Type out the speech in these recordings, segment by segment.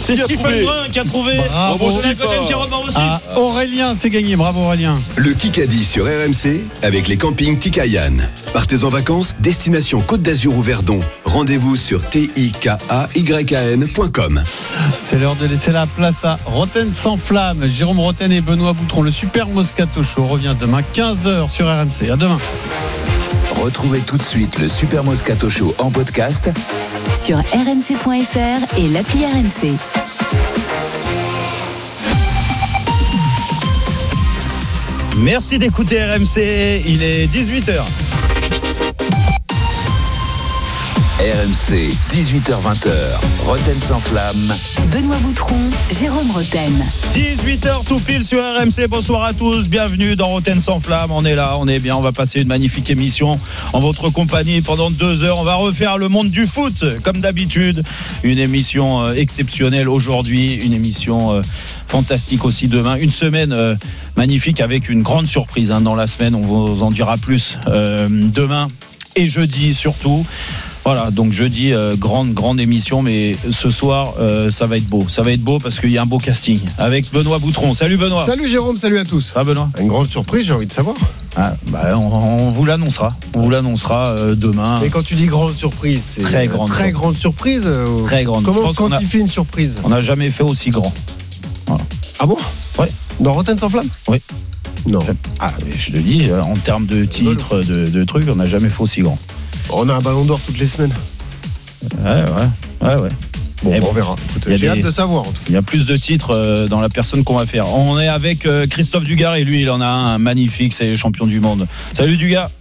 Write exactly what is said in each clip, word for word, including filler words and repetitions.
C'est Stephen Brun qui a trouvé. Bravo. Ah, Aurélien, c'est gagné. Bravo Aurélien. Le Kikadi sur R M C avec les campings Tikayan. Partez en vacances, destination Côte d'Azur ou Verdon. Rendez-vous sur T I K A Y A N point com. C'est l'heure de laisser la place à Roten sans flamme. Jérôme Roten et Benoît Boutron. Le Super Moscato Show revient demain quinze heures sur R M C. À demain. Retrouvez tout de suite le Super Moscato Show en podcast sur r m c point f r et l'appli R M C. Merci d'écouter R M C, il est dix-huit heures. R M C, dix-huit heures vingt, Roten sans flamme. Benoît Boutron, Jérôme Roten. dix-huit heures tout pile sur R M C, bonsoir à tous, bienvenue dans Roten sans flamme. On est là, on est bien, on va passer une magnifique émission en votre compagnie pendant deux heures. On va refaire le monde du foot, comme d'habitude. Une émission exceptionnelle aujourd'hui, une émission fantastique aussi demain. Une semaine magnifique avec une grande surprise hein, dans la semaine, on vous en dira plus euh, demain et jeudi surtout. Voilà, donc jeudi, euh, grande, grande émission, mais ce soir, euh, ça va être beau. Ça va être beau parce qu'il y a un beau casting avec Benoît Boutron. Salut Benoît. Salut Jérôme, salut à tous. Ah Benoît. Une grande surprise, j'ai envie de savoir. Ah, bah, on, on vous l'annoncera. On vous l'annoncera euh, demain. Mais quand tu dis grande surprise, c'est très grande, très grande surprise. Euh, très grande. Comment quantifie a, une surprise? On n'a jamais fait aussi grand. Voilà. Ah bon? Ouais. Dans Roten sans flamme? Oui. Non. Ah, je te dis, en termes de titres, de, de trucs, on n'a jamais fait aussi grand. On a un ballon d'or toutes les semaines. Ouais, ouais, ouais, ouais. Bon, bon, on verra. Écoute, j'ai hâte de savoir. En tout cas. Il y a plus de titres euh, dans la personne qu'on va faire. On est avec euh, Christophe Dugas et lui, il en a un, un magnifique, c'est le champion du monde. Salut Dugas.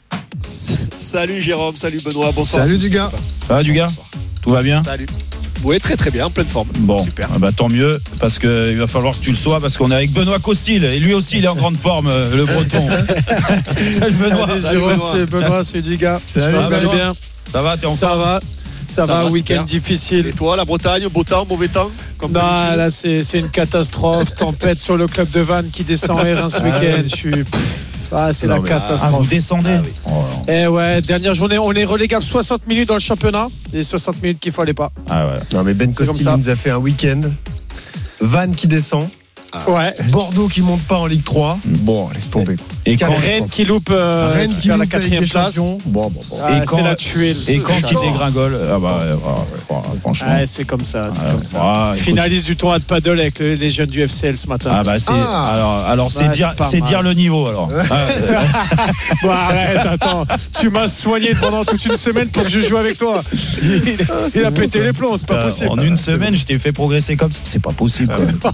Salut Jérôme, salut Benoît, bonsoir. Salut Dugas. Ça va Dugas? Tout va bien? Salut. Oui, très très bien, en pleine forme. Bon, super. Ah bah, tant mieux, parce qu'il va falloir que tu le sois, parce qu'on est avec Benoît Costil, et lui aussi il est en grande forme, euh, le breton. Salut Benoît. Salut Jérôme, c'est Benoît, c'est Dugas. Salut, ça va bien. Ça va, t'es en Ça forme? va. Ça, ça va, va week-end difficile. Et toi, la Bretagne, beau temps, mauvais temps comme Non, là c'est, c'est une catastrophe. Tempête sur le club de Vannes qui descend R un ce week-end. Je suis. Ah, c'est non, la catastrophe. Ah, vous descendez ah, oui. oh, Eh ouais, dernière journée, on est relégable soixante minutes dans le championnat. Et soixante minutes qu'il fallait pas. Ah ouais. Non, mais Ben Costil nous a fait un week-end. Vannes qui descend. Ah. Ouais. Bordeaux qui monte pas en Ligue trois. Bon, laisse tomber. Et, et quand Rennes qui loupe euh, Rennes qui loupe la quatrième place. Bon, bon, bon. Ah, et quand, c'est la tuile. Et quand qui dégringole. Ah bah, ouais, ouais, ouais, franchement. Ah, c'est comme ça, c'est ah, comme ça. Ah, finaliste du tournoi de paddle avec les jeunes du F C L ce matin. Ah bah c'est ah. alors alors c'est bah, dire c'est, c'est dire le niveau alors. Ah, bon arrête, attends, tu m'as soigné pendant toute une semaine pour que je joue avec toi. Il, ah, il a bon, pété ça. Les plombs, c'est pas euh, possible. En une semaine, je t'ai fait progresser comme ça, c'est pas possible.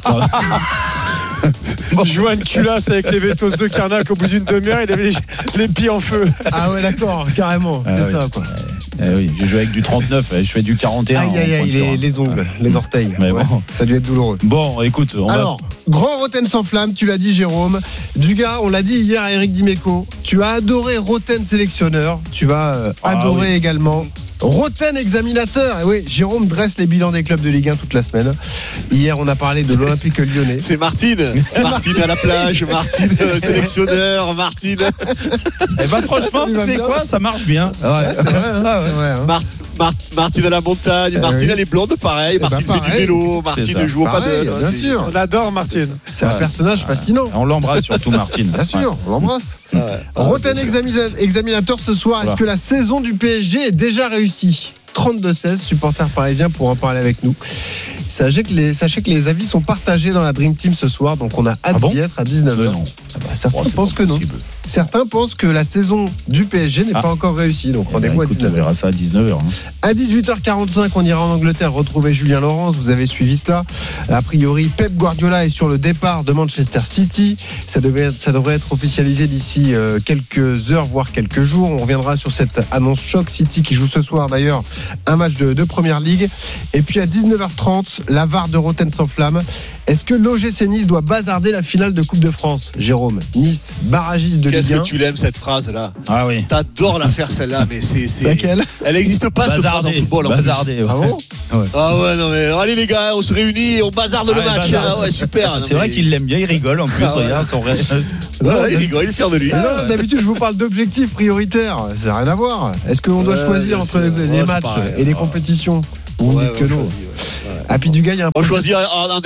Bon. Joanne Culasse avec les vétos de Carnac au bout d'une demi-heure, il avait les, les pieds en feu. Ah ouais, d'accord, carrément. Ah, c'est oui. ça, quoi. Eh oui, j'ai joué avec du trente-neuf, je fais du quarante et un. Aïe, aïe, aïe, les, les ongles, ouais. les orteils. Mais ouais, bon. Ça a dû être douloureux. Bon, écoute. On Alors, va... grand Roten sans flamme, tu l'as dit, Jérôme. Dugas, on l'a dit hier à Eric Dimeco. Tu as adoré Roten sélectionneur. Tu vas euh, ah, adorer oui. également Roten examinateur. Et oui, Jérôme dresse les bilans des clubs de Ligue un toute la semaine. Hier, on a parlé de l'Olympique Lyonnais. C'est Martine. C'est Martine, Martine à la plage. Martine euh, sélectionneur. Martine. Eh ben franchement, tu sais quoi, ça marche bien. Ouais, ouais, c'est vrai. Hein, ah ouais. C'est vrai hein. Mar- Mar- Martine à la montagne. Martine, eh oui. elle est blonde, pareil. Martine bah, fait du vélo. Martine joue au paddle. Bien c'est... sûr. On adore Martine. C'est, c'est un personnage ouais. fascinant. On l'embrasse surtout, Martine. Bien sûr, ouais. on l'embrasse. Ouais. Roten examina- examinateur ce soir. Voilà. Est-ce que la saison du P S G est déjà réussie? trente-deux seize, supporters parisiens pour en parler avec nous. Sachez que, les, sachez que les avis sont partagés dans la Dream Team ce soir, donc on a hâte ah bon d'y être à dix-neuf heures. Ah bah, certains oh, pensent que possible. non. Certains pensent que la saison du P S G n'est ah. pas encore réussie, donc eh rendez-vous ben, écoute, à dix-neuf heures. On verra ça à dix-neuf heures. Hein. À dix-huit heures quarante-cinq, on ira en Angleterre retrouver Julien Laurence. Vous avez suivi cela. A priori, Pep Guardiola est sur le départ de Manchester City. Ça devrait, ça devrait être officialisé d'ici euh, quelques heures, voire quelques jours. On reviendra sur cette annonce choc. City qui joue ce soir d'ailleurs un match de, de Première Ligue. Et puis à dix-neuf heures trente, la V A R de Roten sans flamme. Est-ce que l'O G C Nice doit bazarder la finale de Coupe de France, Jérôme? Nice, barragiste de Ligue un. Qu'est-ce que tu l'aimes cette phrase là? Ah oui. T'adores la faire celle-là, mais c'est. c'est... Laquelle? Elle n'existe pas cette phrase en football. Bazarder. Ah bon? Ouais. Ah ouais, non mais allez les gars, on se réunit et on bazarde ah, le match. Ah ouais, super. C'est non, vrai mais... qu'il l'aime bien, il rigole en plus. Ah, ouais. Regarde son ré... non, ouais, il rigole, il est fier de lui. Non, d'habitude, je vous parle d'objectifs prioritaires. Ça n'a rien à voir. Est-ce qu'on doit ouais, choisir entre les, les ouais, matchs et les compétitions? Vous ouais, dites que non. choisi, ouais. Ouais. Ah, puis du gars, il y a un On choisit,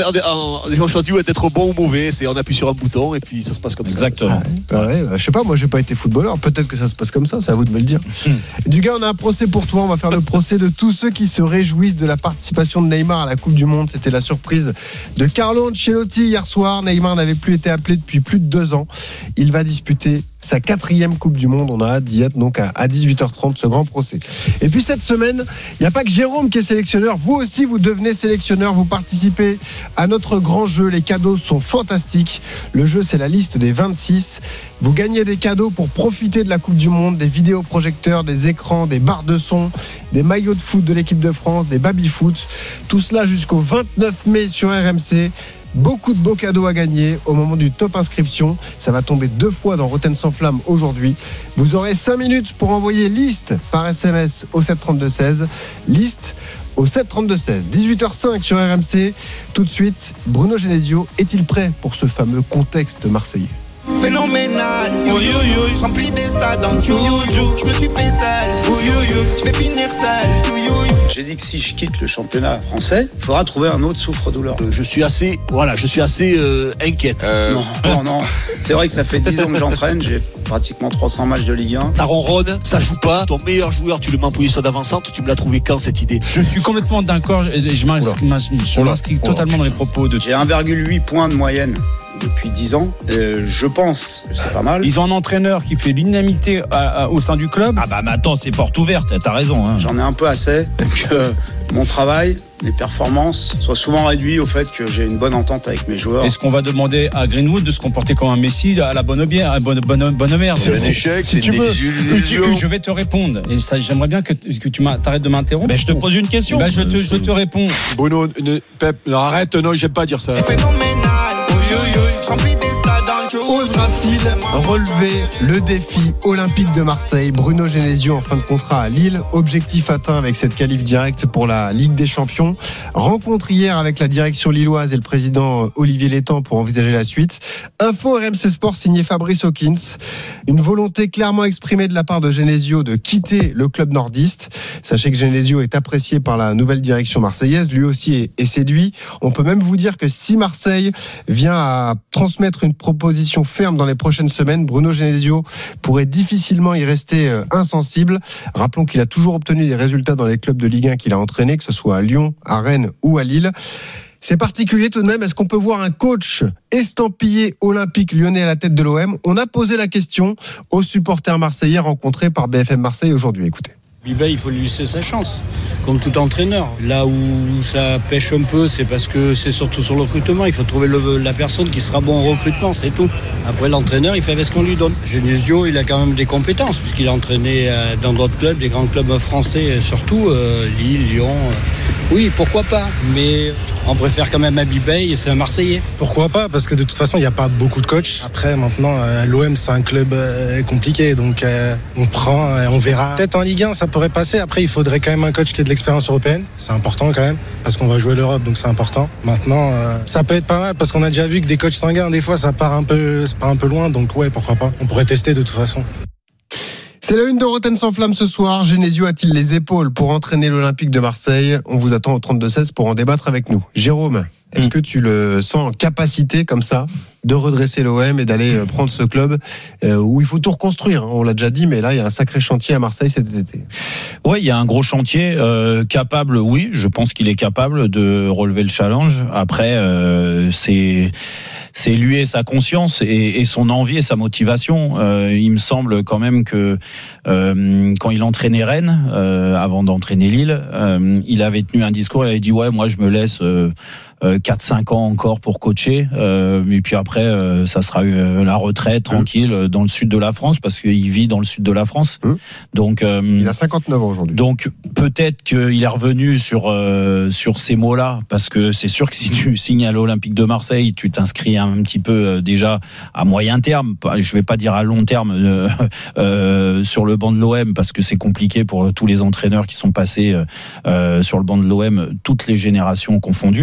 on choisit d'être bon ou mauvais. C'est, on appuie sur un bouton et puis ça se passe comme Exactement. ça. Exactement. Ouais, ouais, je sais pas, moi j'ai pas été footballeur, peut-être que ça se passe comme ça, c'est à vous de me le dire. Du gars, on a un procès pour toi, on va faire le procès de tous ceux qui se réjouissent de la participation de Neymar à la Coupe du Monde. C'était la surprise de Carlo Ancelotti hier soir. Neymar n'avait plus été appelé depuis plus de deux ans. Il va disputer sa quatrième Coupe du Monde. On a hâte d'y être donc à dix-huit heures trente, ce grand procès. Et puis cette semaine, il n'y a pas que Jérôme qui est sélectionneur. Vous aussi, vous devenez sélectionneur. Vous participez à notre grand jeu. Les cadeaux sont fantastiques. Le jeu, c'est la liste des vingt-six. Vous gagnez des cadeaux pour profiter de la Coupe du Monde, des vidéoprojecteurs, des écrans, des barres de son, des maillots de foot de l'équipe de France, des baby-foot. Tout cela jusqu'au vingt-neuf mai sur R M C. Beaucoup de beaux cadeaux à gagner au moment du top inscription. Ça va tomber deux fois dans Rotten sans flamme aujourd'hui. Vous aurez cinq minutes pour envoyer liste par S M S au sept trente-deux seize. Liste au sept trente-deux seize. dix-huit heures cinq sur R M C. Tout de suite, Bruno Genesio est-il prêt pour ce fameux contexte marseillais? Phénoménal, yo yo yo, je remplis des stades en yo yo yo, je me suis fait sale, yo yo yo, je vais finir sale, yo yo yo. J'ai dit que si je quitte le championnat français, il faudra trouver un autre souffre-douleur. Euh, je suis assez, voilà, je suis assez euh, inquiète. Euh... Non, non, non. C'est vrai que ça fait dix ans que j'entraîne, j'ai pratiquement trois cents matchs de Ligue un. Ta ronronne, ça joue pas. Ton meilleur joueur, tu le mets en position d'avancante. Tu me l'as trouvé quand cette idée? Je suis complètement d'accord. Je m'inscris totalement dans les propos de. J'ai un virgule huit points de moyenne depuis dix ans, euh, je pense que c'est pas mal. Ils ont un entraîneur qui fait l'unanimité à, à, au sein du club. Ah bah mais attends, c'est porte ouverte, t'as raison. Hein. J'en ai un peu assez que mon travail, mes performances soient souvent réduits au fait que j'ai une bonne entente avec mes joueurs. Est-ce qu'on va demander à Greenwood de se comporter comme un Messi à la bonne bière, à bonne, bonne, bonne merde? C'est un échec, si c'est une désillusion. Je vais te répondre. Et ça, j'aimerais bien que, que tu t'arrêtes de m'interrompre. Ben, je te pose une question. Ben, je, te, je te réponds. Bruno, ne, Pep, non, arrête, non, j'aime pas dire ça. Phénoménal, yo yo, je remplis des stades en yo. Osera-t-il relever le défi olympique de Marseille? Bruno Genesio en fin de contrat à Lille. Objectif atteint avec cette qualif directe pour la Ligue des Champions. Rencontre hier avec la direction lilloise et le président Olivier Létang pour envisager la suite. Info R M C Sport signé Fabrice Hawkins. Une volonté clairement exprimée de la part de Genesio de quitter le club nordiste. Sachez que Genesio est apprécié par la nouvelle direction marseillaise. Lui aussi est, est séduit. On peut même vous dire que si Marseille vient à transmettre une proposition ferme dans les prochaines semaines, Bruno Genesio pourrait difficilement y rester insensible. Rappelons qu'il a toujours obtenu des résultats dans les clubs de Ligue un qu'il a entraînés, que ce soit à Lyon, à Rennes ou à Lille. C'est particulier tout de même. Est-ce qu'on peut voir un coach estampillé olympique lyonnais à la tête de l'O M? On a posé la question aux supporters marseillais rencontrés par B F M Marseille aujourd'hui. Écoutez. Bibet, il faut lui laisser sa chance, comme tout entraîneur. Là où ça pêche un peu, c'est parce que c'est surtout sur le recrutement. Il faut trouver le, la personne qui sera bon au recrutement, c'est tout. Après, l'entraîneur, il fait avec ce qu'on lui donne. Genesio, il a quand même des compétences, puisqu'il a entraîné dans d'autres clubs, des grands clubs français, surtout euh, Lille, Lyon. Euh. Oui, pourquoi pas, mais on préfère quand même à Bibet, c'est un Marseillais. Pourquoi pas, parce que de toute façon, il n'y a pas beaucoup de coachs. Après, maintenant, euh, l'O M, c'est un club euh, compliqué, donc euh, on prend, euh, on verra. Peut-être en Ligue un, ça pourrait passer. Après, il faudrait quand même un coach qui ait de l'expérience européenne. C'est important quand même, parce qu'on va jouer l'Europe, donc c'est important. Maintenant, euh, ça peut être pas mal, parce qu'on a déjà vu que des coachs sanguins, des fois, ça part un peu, ça part un peu loin, donc ouais, pourquoi pas. On pourrait tester de toute façon. C'est la une de Rotten sans flamme ce soir. Genesio a-t-il les épaules pour entraîner l'Olympique de Marseille? On vous attend au trente-deux seize pour en débattre avec nous. Jérôme, est-ce mmh. que tu le sens en capacité comme ça de redresser l'O M et d'aller prendre ce club euh, où il faut tout reconstruire, hein, on l'a déjà dit, mais là il y a un sacré chantier à Marseille cet été. Oui, il y a un gros chantier euh, capable, oui, je pense qu'il est capable de relever le challenge. Après, euh, c'est c'est lui et sa conscience et, et son envie et sa motivation. Euh, il me semble quand même que euh, quand il entraînait Rennes, euh, avant d'entraîner Lille, euh, il avait tenu un discours, il avait dit ouais, moi je me laisse euh, quatre cinq ans encore pour coacher, euh, et puis après euh, ça sera euh, la retraite tranquille mmh. dans le sud de la France, parce qu'il vit dans le sud de la France. Mmh. Donc euh, il a cinquante-neuf ans aujourd'hui. Donc peut-être qu'il est revenu sur euh, sur ces mots-là, parce que c'est sûr que si tu signes à l'Olympique de Marseille, tu t'inscris un petit peu euh, déjà à moyen terme, je vais pas dire à long terme euh, euh, sur le banc de l'O M, parce que c'est compliqué pour tous les entraîneurs qui sont passés euh, sur le banc de l'O M, toutes les générations confondues.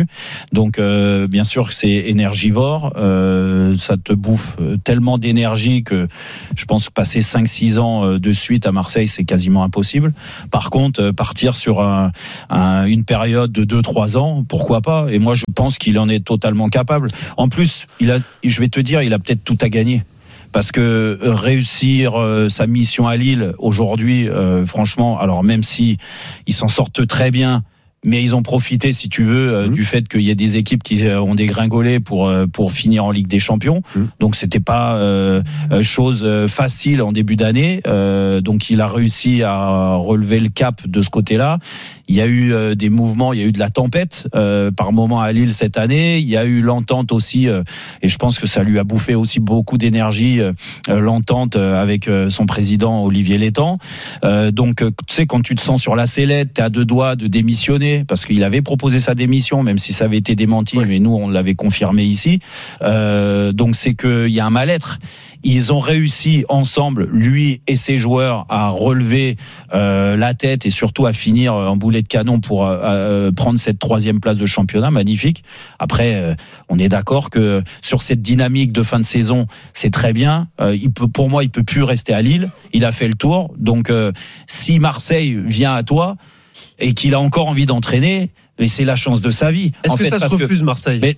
Donc euh, bien sûr que c'est énergivore, euh, ça te bouffe tellement d'énergie que je pense que passer cinq six ans de suite à Marseille, c'est quasiment impossible. Par contre, partir sur un, un, une période de deux trois ans, pourquoi pas? Et moi je pense qu'il en est totalement capable. En plus, il a, je vais te dire, il a peut-être tout à gagner. Parce que réussir euh, sa mission à Lille aujourd'hui, euh, franchement, alors même si ils s'en sortent très bien, mais ils ont profité, si tu veux, euh, mmh. du fait qu'il y a des équipes qui euh, ont dégringolé pour euh, pour finir en Ligue des Champions. Mmh. Donc c'était pas euh, chose facile en début d'année. Euh, donc il a réussi à relever le cap de ce côté-là. Il y a eu euh, des mouvements, il y a eu de la tempête euh, par moment à Lille cette année. Il y a eu l'entente aussi, euh, et je pense que ça lui a bouffé aussi beaucoup d'énergie, euh, l'entente avec euh, son président Olivier Létang. Euh, donc tu sais, quand tu te sens sur la sellette, t'es à deux doigts de démissionner, parce qu'il avait proposé sa démission, même si ça avait été démenti, ouais. mais nous on l'avait confirmé ici. Euh, donc c'est qu'il y a un mal-être. Ils ont réussi ensemble, lui et ses joueurs, à relever euh, la tête et surtout à finir en boulet de canon pour euh, prendre cette troisième place de championnat, magnifique. Après, euh, on est d'accord que sur cette dynamique de fin de saison, c'est très bien. Euh, il peut, pour moi, il peut plus rester à Lille. Il a fait le tour. Donc, euh, si Marseille vient à toi et qu'il a encore envie d'entraîner, c'est la chance de sa vie. Est-ce en que fait, ça se refuse, que, Marseille? mais,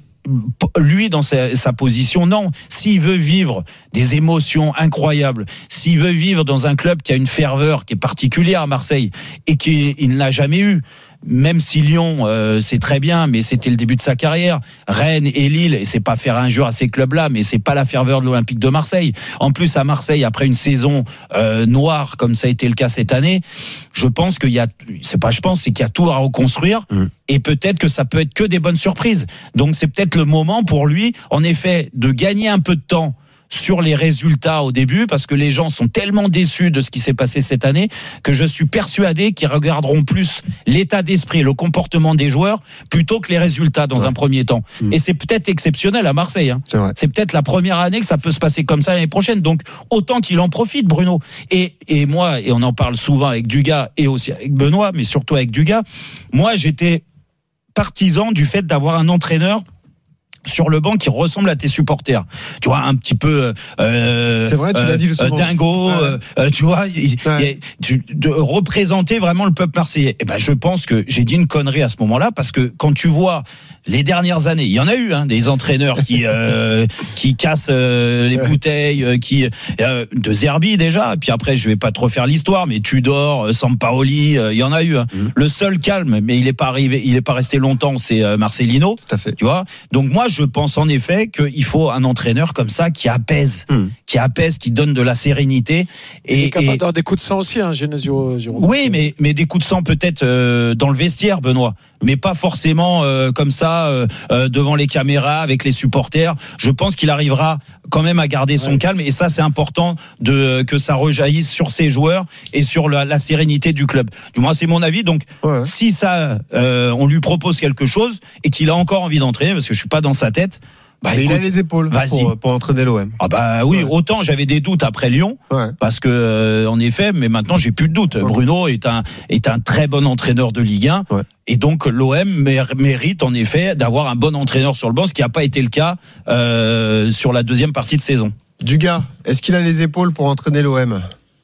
lui dans sa, sa position, non. S'il veut vivre des émotions incroyables, s'il veut vivre dans un club qui a une ferveur qui est particulière à Marseille et qu'il ne l'a jamais eu, même si Lyon euh, c'est très bien, mais c'était le début de sa carrière. Rennes et Lille, et c'est pas faire injure à ces clubs-là, mais c'est pas la ferveur de l'Olympique de Marseille. En plus, à Marseille, après une saison euh, noire comme ça a été le cas cette année, je pense qu'il y a, c'est pas je pense, c'est qu'il y a tout à reconstruire. Mmh. Et peut-être que ça peut être que des bonnes surprises. Donc c'est peut-être le moment pour lui, en effet, de gagner un peu de temps sur les résultats au début, parce que les gens sont tellement déçus de ce qui s'est passé cette année que je suis persuadé qu'ils regarderont plus l'état d'esprit et le comportement des joueurs plutôt que les résultats dans ouais. un premier temps. Mmh. Et c'est peut-être exceptionnel à Marseille. Hein. C'est, c'est peut-être la première année que ça peut se passer comme ça l'année prochaine. Donc autant qu'il en profite, Bruno. Et, et moi, et on en parle souvent avec Dugas et aussi avec Benoît, mais surtout avec Dugas, moi j'étais partisan du fait d'avoir un entraîneur sur le banc qui ressemble à tes supporters, tu vois, un petit peu euh, c'est vrai, tu euh, l'as dit le euh, dingo, ah ouais. euh, tu vois, il, ouais. il, tu, de représenter vraiment le peuple marseillais. Et ben je pense que j'ai dit une connerie à ce moment-là, parce que quand tu vois les dernières années, il y en a eu hein, des entraîneurs qui euh, qui cassent euh, les ouais. bouteilles, qui euh, de Zerbi déjà, et puis après je vais pas te refaire l'histoire, mais Tudor, Sampaoli, euh, il y en a eu. Hein. Mmh. Le seul calme, mais il est pas arrivé, il est pas resté longtemps, c'est euh, Marcelino. Tout à fait. Tu vois, donc moi je pense en effet qu'il faut un entraîneur comme ça qui apaise, mmh. qui apaise, qui donne de la sérénité. Et il est capable d'avoir des coups de sang aussi, hein, Genesio. Jérôme. Oui, mais mais des coups de sang peut-être euh, dans le vestiaire, Benoît, mais pas forcément euh, comme ça euh, euh, devant les caméras avec les supporters. Je pense qu'il arrivera quand même à garder son ouais. calme, et ça c'est important de que ça rejaillisse sur ses joueurs et sur la, la sérénité du club. Du moins c'est mon avis. Donc ouais. si ça, euh, on lui propose quelque chose et qu'il a encore envie d'entraîner, parce que je suis pas dans sa tête. Bah, écoute, il a les épaules pour, pour entraîner l'O M. Ah bah oui, ouais. autant j'avais des doutes après Lyon, ouais. parce que euh, en effet, mais maintenant j'ai plus de doutes. Ouais. Bruno est un est un très bon entraîneur de Ligue un, ouais. et donc l'O M mérite en effet d'avoir un bon entraîneur sur le banc, ce qui n'a pas été le cas euh, sur la deuxième partie de saison. Dugas, est-ce qu'il a les épaules pour entraîner l'O M ?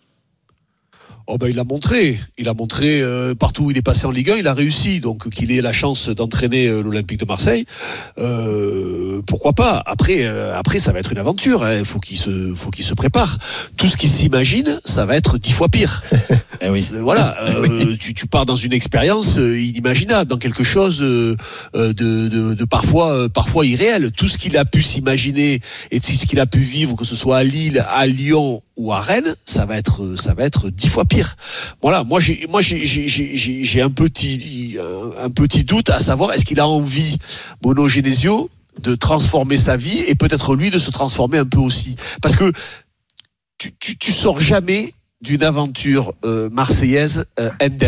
Oh ben il a montré, il a montré euh, partout où il est passé en Ligue un, il a réussi, donc qu'il ait la chance d'entraîner euh, l'Olympique de Marseille, euh, pourquoi pas. Après, euh, après ça va être une aventure, il hein. faut qu'il se, faut qu'il se prépare. Tout ce qu'il s'imagine, ça va être dix fois pire. eh oui. Voilà, euh, oui. tu, tu pars dans une expérience euh, inimaginable, dans quelque chose euh, de, de, de parfois, euh, parfois irréel. Tout ce qu'il a pu s'imaginer et tout ce qu'il a pu vivre, que ce soit à Lille, à Lyon ou à Rennes, ça va être, ça va être dix fois pire. Voilà, moi j'ai, moi j'ai, j'ai, j'ai, j'ai un petit, un petit doute à savoir est-ce qu'il a envie, Bruno Genesio, de transformer sa vie et peut-être lui de se transformer un peu aussi, parce que tu, tu, tu sors jamais d'une aventure euh, marseillaise euh, indemne.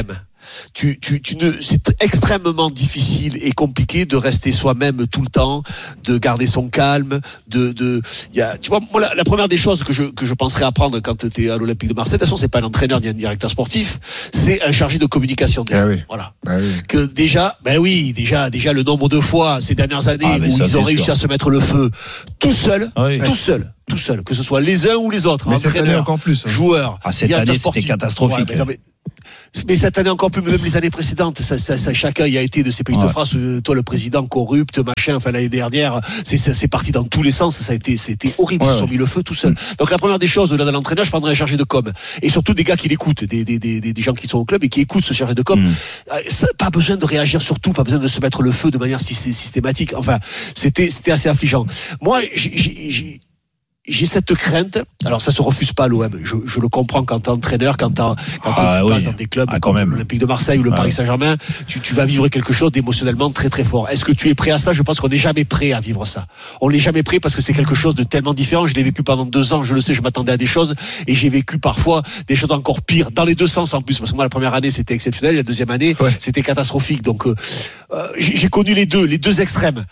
tu, tu, tu ne, c'est extrêmement difficile et compliqué de rester soi-même tout le temps, de garder son calme, de, de, il y a, tu vois, moi, la, la première des choses que je, que je penserais apprendre quand tu es à l'Olympique de Marseille, de toute façon, c'est pas un entraîneur ni un directeur sportif, c'est un chargé de communication. Déjà. Ah oui. Voilà. Ah oui. Que déjà, ben oui, déjà, déjà, le nombre de fois ces dernières années ah, où ça, ils ont réussi sûr. à se mettre le feu tout seul, ah oui. tout seul. Tout seul, que ce soit les uns ou les autres, mais cette année encore plus, hein. joueurs. Ah, cette année, c'était catastrophique. Ouais, mais, non, mais, mais cette année encore plus, même les années précédentes, ça, ça, ça, chacun y a été de ces pays ouais. de France. Toi, le président corrupt, machin. Enfin, l'année dernière, c'est, c'est, c'est parti dans tous les sens. Ça a été, c'était horrible. Ouais, ils se sont ouais. mis le feu tout seul. Donc la première des choses, au-delà de l'entraîneur, je prendrais un chargé de com, et surtout des gars qui l'écoutent, des, des, des, des gens qui sont au club et qui écoutent ce chargé de com. Mm. Ça, pas besoin de réagir surtout, pas besoin de se mettre le feu de manière systématique. Enfin, c'était, c'était assez affligeant. Moi, j'ai, j'ai, j'ai J'ai cette crainte. Alors ça se refuse pas à l'O M. Je, je le comprends quand t'es entraîneur, quand, t'as, quand ah, tu oui. passes dans des clubs ah, comme l'Olympique de Marseille ou le ah, Paris Saint-Germain, tu, tu vas vivre quelque chose d'émotionnellement très très fort. Est-ce que tu es prêt à ça ? Je pense qu'on n'est jamais prêt à vivre ça. On n'est jamais prêt parce que c'est quelque chose de tellement différent. Je l'ai vécu pendant deux ans. Je le sais. Je m'attendais à des choses et j'ai vécu parfois des choses encore pires dans les deux sens en plus. Parce que moi la première année c'était exceptionnel, la deuxième année ouais. c'était catastrophique. Donc euh, euh, j'ai, j'ai connu les deux, les deux extrêmes.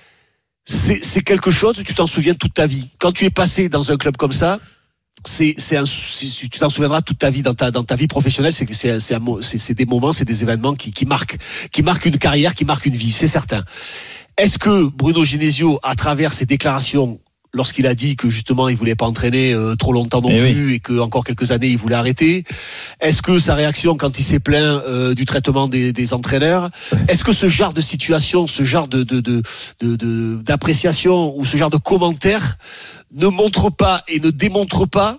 C'est, c'est quelque chose, tu t'en souviens toute ta vie. Quand tu es passé dans un club comme ça, c'est, c'est un, c'est, tu t'en souviendras toute ta vie dans ta, dans ta vie professionnelle. C'est, c'est, c'est, un, c'est, c'est des moments, c'est des événements qui, qui marquent, qui marquent une carrière, qui marquent une vie, c'est certain. Est-ce que Bruno Genesio, à travers ses déclarations, lorsqu'il a dit que justement il voulait pas entraîner euh, trop longtemps non et plus oui. et que encore quelques années il voulait arrêter. Est-ce que sa réaction quand il s'est plaint euh, du traitement des, des entraîneurs, est-ce que ce genre de situation, ce genre de, de, de, de, de d'appréciation ou ce genre de commentaires ne montre pas et ne démontre pas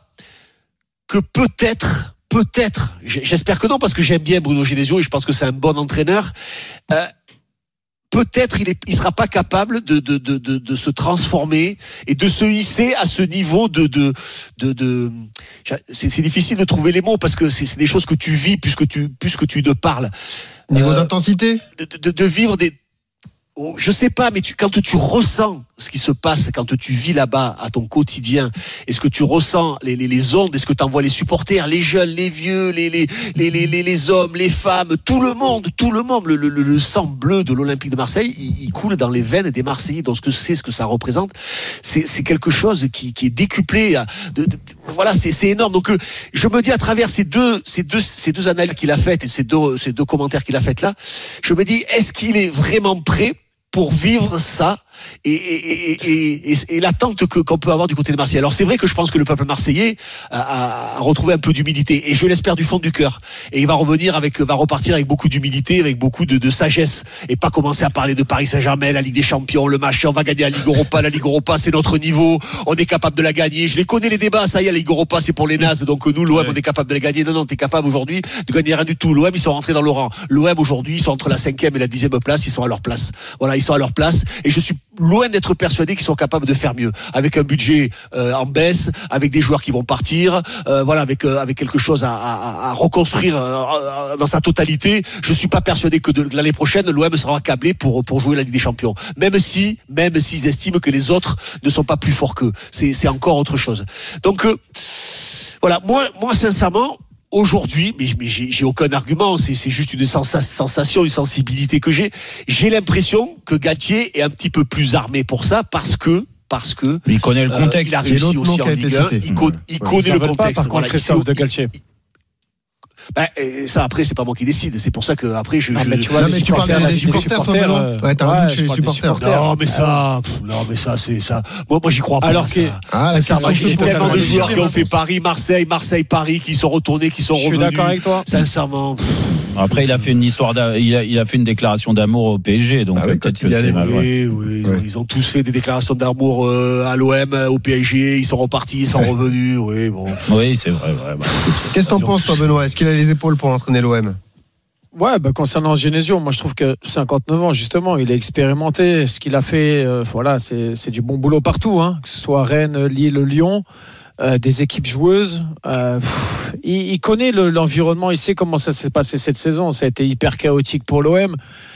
que peut-être, peut-être, j'espère que non parce que j'aime bien Bruno Genesio et je pense que c'est un bon entraîneur. Euh, Peut-être il est, il sera pas capable de, de, de, de, de se transformer et de se hisser à ce niveau de, de, de, de c'est, c'est difficile de trouver les mots parce que c'est, c'est des choses que tu vis puisque tu, puisque tu ne parles. Niveau euh, d'intensité? De, de, de vivre des, oh, je sais pas, mais tu, quand tu ressens ce qui se passe, quand tu vis là-bas à ton quotidien, est-ce que tu ressens les, les, les ondes, est-ce que tu envoies les supporters, les jeunes, les vieux, les, les, les, les, les, les hommes, les femmes, tout le monde, tout le monde, le, le, le sang bleu de l'Olympique de Marseille, il, il coule dans les veines des Marseillais. Donc ce que c'est, ce que ça représente, c'est, c'est quelque chose qui, qui est décuplé. À, de, de, voilà, c'est, c'est énorme. Donc euh, je me dis à travers ces deux, ces deux, ces deux analyses qu'il a faites et ces deux, ces deux commentaires qu'il a faites là, je me dis, est-ce qu'il est vraiment prêt pour vivre ça et, et, et, et, et l'attente que, qu'on peut avoir du côté de Marseille. Alors c'est vrai que je pense que le peuple marseillais a, a retrouvé un peu d'humilité et je l'espère du fond du cœur. Et il va revenir avec, va repartir avec beaucoup d'humilité, avec beaucoup de, de sagesse et pas commencer à parler de Paris Saint-Germain, la Ligue des Champions, le machin, on va gagner la Ligue Europa, la Ligue Europa c'est notre niveau, on est capable de la gagner. Je les connais les débats, ça y est, la Ligue Europa c'est pour les nazes, donc nous l'O M ouais. on est capable de la gagner. Non non, t'es capable aujourd'hui de gagner rien du tout. L'O M ils sont rentrés dans le rang. L'O M aujourd'hui ils sont entre la cinquième et la dixième place, ils sont à leur place. Voilà, ils sont à leur place et je suis loin d'être persuadé qu'ils sont capables de faire mieux avec un budget euh, en baisse, avec des joueurs qui vont partir, euh, voilà, avec euh, avec quelque chose à, à, à reconstruire euh, dans sa totalité. Je suis pas persuadé que de l'année prochaine l'O M sera câblé pour pour jouer la Ligue des Champions. Même si même s'ils estiment que les autres ne sont pas plus forts qu'eux, c'est c'est encore autre chose. Donc euh, voilà, moi moi sincèrement. Aujourd'hui, mais, mais j'ai, j'ai aucun argument, c'est, c'est juste une sensa- sensation, une sensibilité que j'ai. J'ai l'impression que Galtier est un petit peu plus armé pour ça parce que parce que il connaît le contexte. Euh, il a réussi aussi en Ligue un. Il, co- il ouais. connaît le contexte. Pas, par contre, Christophe de Galtier. Ben, et ça après c'est pas moi qui décide, c'est pour ça que après je. Non, je mais tu vois, non, mais tu parles des, des supporters, toi, euh... ouais, t'as un doute chez les supporters. Non, mais ça, pff, non, mais ça, c'est ça. Moi, moi, j'y crois pas. Alors que, ah, sincèrement, j'ai tellement de joueurs qui ont fait Paris, Marseille, Marseille, Paris, qui sont retournés, qui sont revenus. Je suis d'accord avec toi. Sincèrement. Après, il a fait une histoire, il a, il a fait une déclaration d'amour au P S G, donc ah oui, peut-être que c'est mal. Oui, oui, ouais. Ils ont tous fait des déclarations d'amour euh, à l'O M, au P S G, ils sont repartis, ils sont ouais. revenus. Oui, bon. Oui, c'est vrai. vrai bah, Qu'est-ce que t'en penses, toi, Benoît ? Est-ce qu'il a les épaules pour entraîner l'O M ? Ouais, bah, concernant Genesio, moi je trouve que cinquante-neuf ans, justement, il est expérimenté. Ce qu'il a fait, euh, voilà, c'est, c'est du bon boulot partout, hein, que ce soit Rennes, Lille, Lyon. Euh, des équipes joueuses, euh, pff, il, il connaît le, l'environnement, il sait comment ça s'est passé cette saison, ça a été hyper chaotique pour l'O M.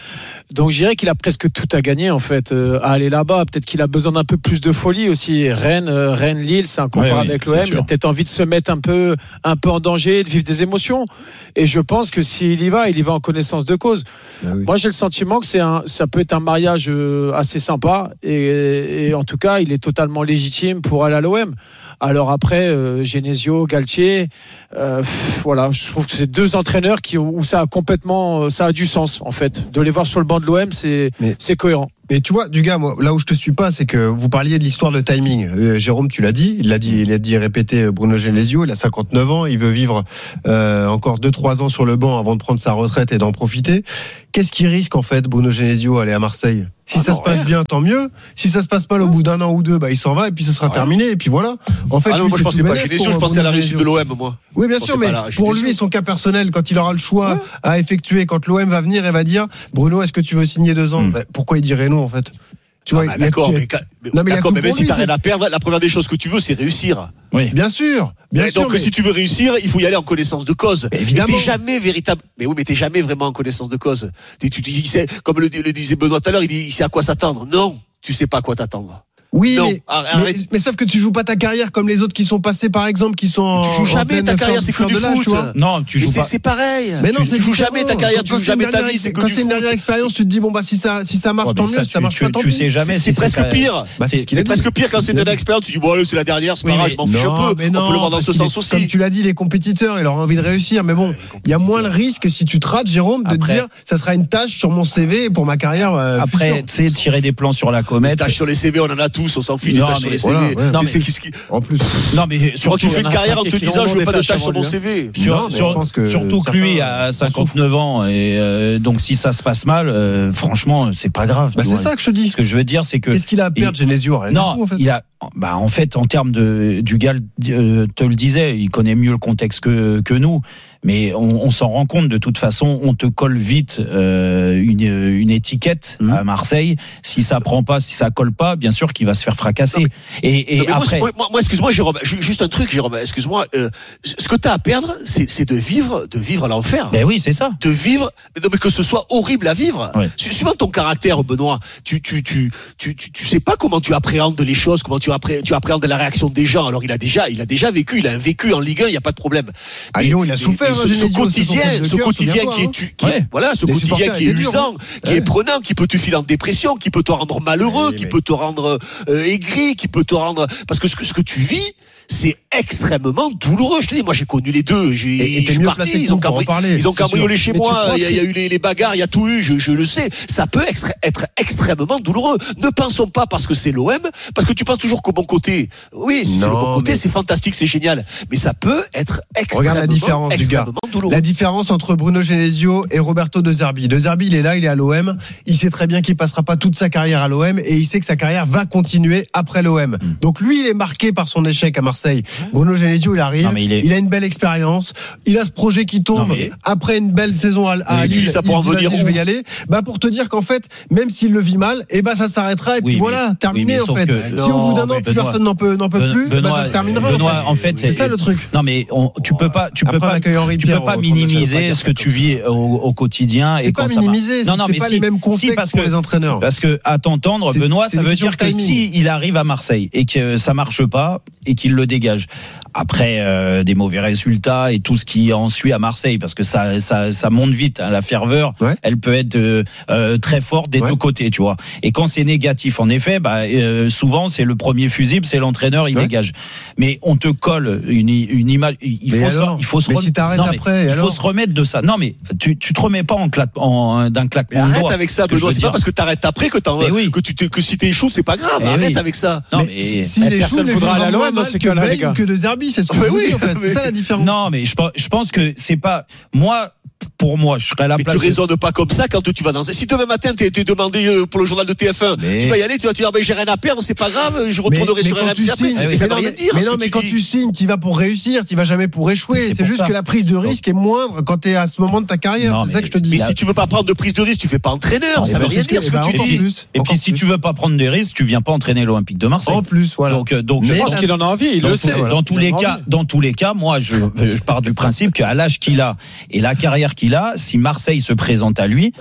Donc, je dirais qu'il a presque tout à gagner, en fait, euh, à aller là-bas. Peut-être qu'il a besoin d'un peu plus de folie aussi. Rennes, euh, Rennes, Lille, c'est incomparable ouais, oui, avec l'O M. Il a peut-être envie de se mettre un peu, un peu en danger, de vivre des émotions. Et je pense que s'il y va, il y va en connaissance de cause. Ah oui. Moi, j'ai le sentiment que c'est un, ça peut être un mariage euh, assez sympa. Et, et en tout cas, il est totalement légitime pour aller à l'O M. Alors après, euh, Genesio, Galtier, euh, pff, voilà, je trouve que c'est deux entraîneurs qui, où ça a complètement, ça a du sens en fait. De les voir sur le banc de l'O M, c'est, Mais... c'est cohérent. Mais tu vois, du gars, moi, là où je te suis pas, c'est que vous parliez de l'histoire de timing. Euh, Jérôme, tu l'as dit, il l'a dit, il a dit répété. Bruno Genesio, il a cinquante-neuf ans, il veut vivre euh, encore deux trois ans sur le banc avant de prendre sa retraite et d'en profiter. Qu'est-ce qui risque en fait, Bruno Genesio, à aller à Marseille? Si ah ça non, se passe rien. bien, tant mieux. Si ça se passe mal au bout d'un an ou deux, bah il s'en va et puis ce sera ouais. terminé et puis voilà. En fait, ah non, lui, moi je pensais pas Genesio, je pensais à la réussite de l'O M, moi. Oui, bien sûr, mais pour lui, son cas personnel, quand il aura le choix ouais. à effectuer, quand l'O M va venir et va dire, Bruno, est-ce que tu veux signer deux ans? mmh. bah, Pourquoi il dirait non en fait? Tu vois, ah bah, il y a, d'accord, mais, mais, non, mais, d'accord, mais même si t'as rien à perdre, la première des choses que tu veux, c'est réussir. Oui. Bien sûr, bien et sûr. Donc, mais... si tu veux réussir, il faut y aller en connaissance de cause. Mais évidemment. Mais t'es jamais véritable. Mais oui, mais t'es jamais vraiment en connaissance de cause. Tu, tu, tu, tu sais, comme le, le disait Benoît tout à l'heure, il, dit, il sait à quoi s'attendre. Non, tu sais pas à quoi t'attendre. Oui, non, mais, mais, mais sauf que tu joues pas ta carrière comme les autres qui sont passés, par exemple, qui sont. Tu joues jamais ta carrière, c'est que du foot. Tu vois. Non, tu joues mais pas. C'est pareil. Mais non, tu, c'est tu joues jamais ta carrière, tu joues jamais ta vie. C'est quand c'est une dernière expérience, tu te dis bon bah si ça si ça marche tant mieux, si ça marche pas tant pis. Tu sais jamais. C'est presque pire. C'est presque pire quand c'est une dernière expérience. Tu dis bon c'est la dernière, c'est pas grave, je m'en fiche un peu. On peut le voir dans ce sens aussi. Comme tu l'as dit, les compétiteurs, ils ont envie de réussir, mais bon, il y a moins le risque si tu te rates, Jérôme, de te dire ça sera une tâche sur mon C V pour ma carrière. Après, tu sais, tirer des plans sur la comète. Tâche sur les C V, on en a tous, on s'en fiche. Sur les C V. Voilà, ouais, non, c'est mais, qui... En plus. Non, mais surtout, tu fais une carrière en te disant je veux pas de tâches sur mon C V. Sur, non, sur, je pense que surtout que lui a cinquante-neuf ans et euh, donc si ça se passe mal, euh, franchement, c'est pas grave. Bah c'est vois. ça que je te dis. Ce que je veux dire, c'est que. Qu'est-ce qu'il a à perdre, Genesio? Non, coup, en fait. il a. Bah en fait, en termes de du gars, euh, te le disait, il connaît mieux le contexte que que nous. Mais on, on s'en rend compte de toute façon, on te colle vite euh, une, une étiquette mmh. à Marseille. Si ça prend pas, si ça colle pas, bien sûr qu'il va se faire fracasser. Non, mais, et, et non, mais après, moi, moi, moi, excuse-moi, Jérôme, juste un truc, Jérôme, excuse-moi. Euh, ce que t'as à perdre, c'est, c'est de vivre, de vivre à l'enfer. Ben oui, c'est ça. De vivre, mais, non, mais que ce soit horrible à vivre. Ouais. Suivant ton caractère, Benoît, tu, tu, tu, tu, tu, tu sais pas comment tu appréhendes les choses, comment tu appré, tu appréhendes la réaction des gens. Alors il a déjà, il a déjà vécu, il a un vécu en Ligue un, il y a pas de problème. À Lyon, il a souffert. Ce, ce quotidien, ce quotidien qui est, tu, qui, ouais. voilà, ce Les quotidien qui est usant, qui ouais. est prenant, qui peut te filer en dépression, qui peut te rendre malheureux, mais, qui mais... peut te rendre euh, aigri, qui peut te rendre, parce que ce que, ce que tu vis, c'est extrêmement douloureux. Je te dis, moi j'ai connu les deux. J'ai, et, et je suis parti, ils ont, cambri- parler, ils ont cambriolé chez mais moi. Il y, y a eu les, les bagarres, il y a tout eu. Je, je le sais. Ça peut extra- être extrêmement douloureux. Ne pensons pas parce que c'est l'O M, parce que tu penses toujours qu'au bon côté. Oui, si non, c'est le bon côté, mais... c'est fantastique, c'est génial. Mais ça peut être extrêmement, Regarde la différence extrêmement du gars. douloureux. La différence entre Bruno Genesio et Roberto De Zerbi. De Zerbi, il est là, il est à l'O M. Il sait très bien qu'il passera pas toute sa carrière à l'O M et il sait que sa carrière va continuer après l'O M. Mm. Donc lui, il est marqué par son échec à Marseille. Bruno Genesio, il arrive, non, il, est... il a une belle expérience, il a ce projet qui tombe non, mais... après une belle saison à, à Lille. Ça pour il se dit, dire je vais y aller. Bah pour te dire qu'en fait, même s'il le vit mal, et eh bah ça s'arrêtera et oui, puis mais... voilà, terminé oui, en fait. Que... Si non, au bout d'un an, plus Benoît... personne n'en peut, n'en peut plus, Benoît, bah ça se terminera. Benoît, en fait, c'est ça le truc. Non mais on, tu peux pas, tu peux pas, tu peux pas minimiser ce que tu vis au quotidien. C'est pas minimiser, c'est pas les mêmes contextes pour les entraîneurs. Parce que à t'entendre, Benoît, ça veut dire que si il arrive à Marseille et que ça marche pas et qu'il le dégage. Après euh, des mauvais résultats et tout ce qui en suit à Marseille, parce que ça, ça, ça monte vite, hein, la ferveur, ouais. elle peut être euh, euh, très forte des ouais. deux côtés, tu vois. Et quand c'est négatif, en effet, bah, euh, souvent c'est le premier fusible, c'est l'entraîneur, il ouais. dégage. Mais on te colle une, une image, il faut, alors, se, il faut se, rem... si non, après, il alors faut se remettre de ça. Non mais tu, tu te remets pas en cla... en, d'un claquement. Arrête droit, avec ça, Benoît. C'est pas parce que t'arrêtes après que, oui. que tu te, que si t'échoues, c'est pas grave. Mais arrête oui. avec ça. Non mais, mais si les échoue, les voudra à l'O M, c'est que Bale que De Zerbi, c'est ce que oui. En fait, c'est ça la différence. Non, mais je, je pense que c'est pas moi. Pour moi, je serais à la mais place. Mais tu raisonnes pas comme ça quand tu vas dans. Si demain matin tu es demandé pour le journal de T F un, mais... tu vas y aller, tu vas te dire, ben, j'ai rien à perdre, c'est pas grave, je retournerai mais, sur R M C après. Mais, mais ça veut rien dire. Mais non, mais quand tu signes, tu vas pour réussir, tu vas jamais pour échouer. C'est, c'est juste ça. Que la prise de risque est moindre quand tu es à ce moment de ta carrière. Non, c'est ça que je te dis. Mais si tu veux pas prendre de prise de risque, tu fais pas entraîneur. Ça veut rien dire ce que tu dis. Et puis si tu veux pas prendre des risques, tu viens pas entraîner l'Olympique de Marseille. En plus, voilà. Donc, donc je pense qu'il en a envie. Il le sait. Dans tous les cas, dans tous les cas, moi, je pars du principe qu'à l'âge qu'il a et la carrière qu'il a, si Marseille se présente à lui, ouais.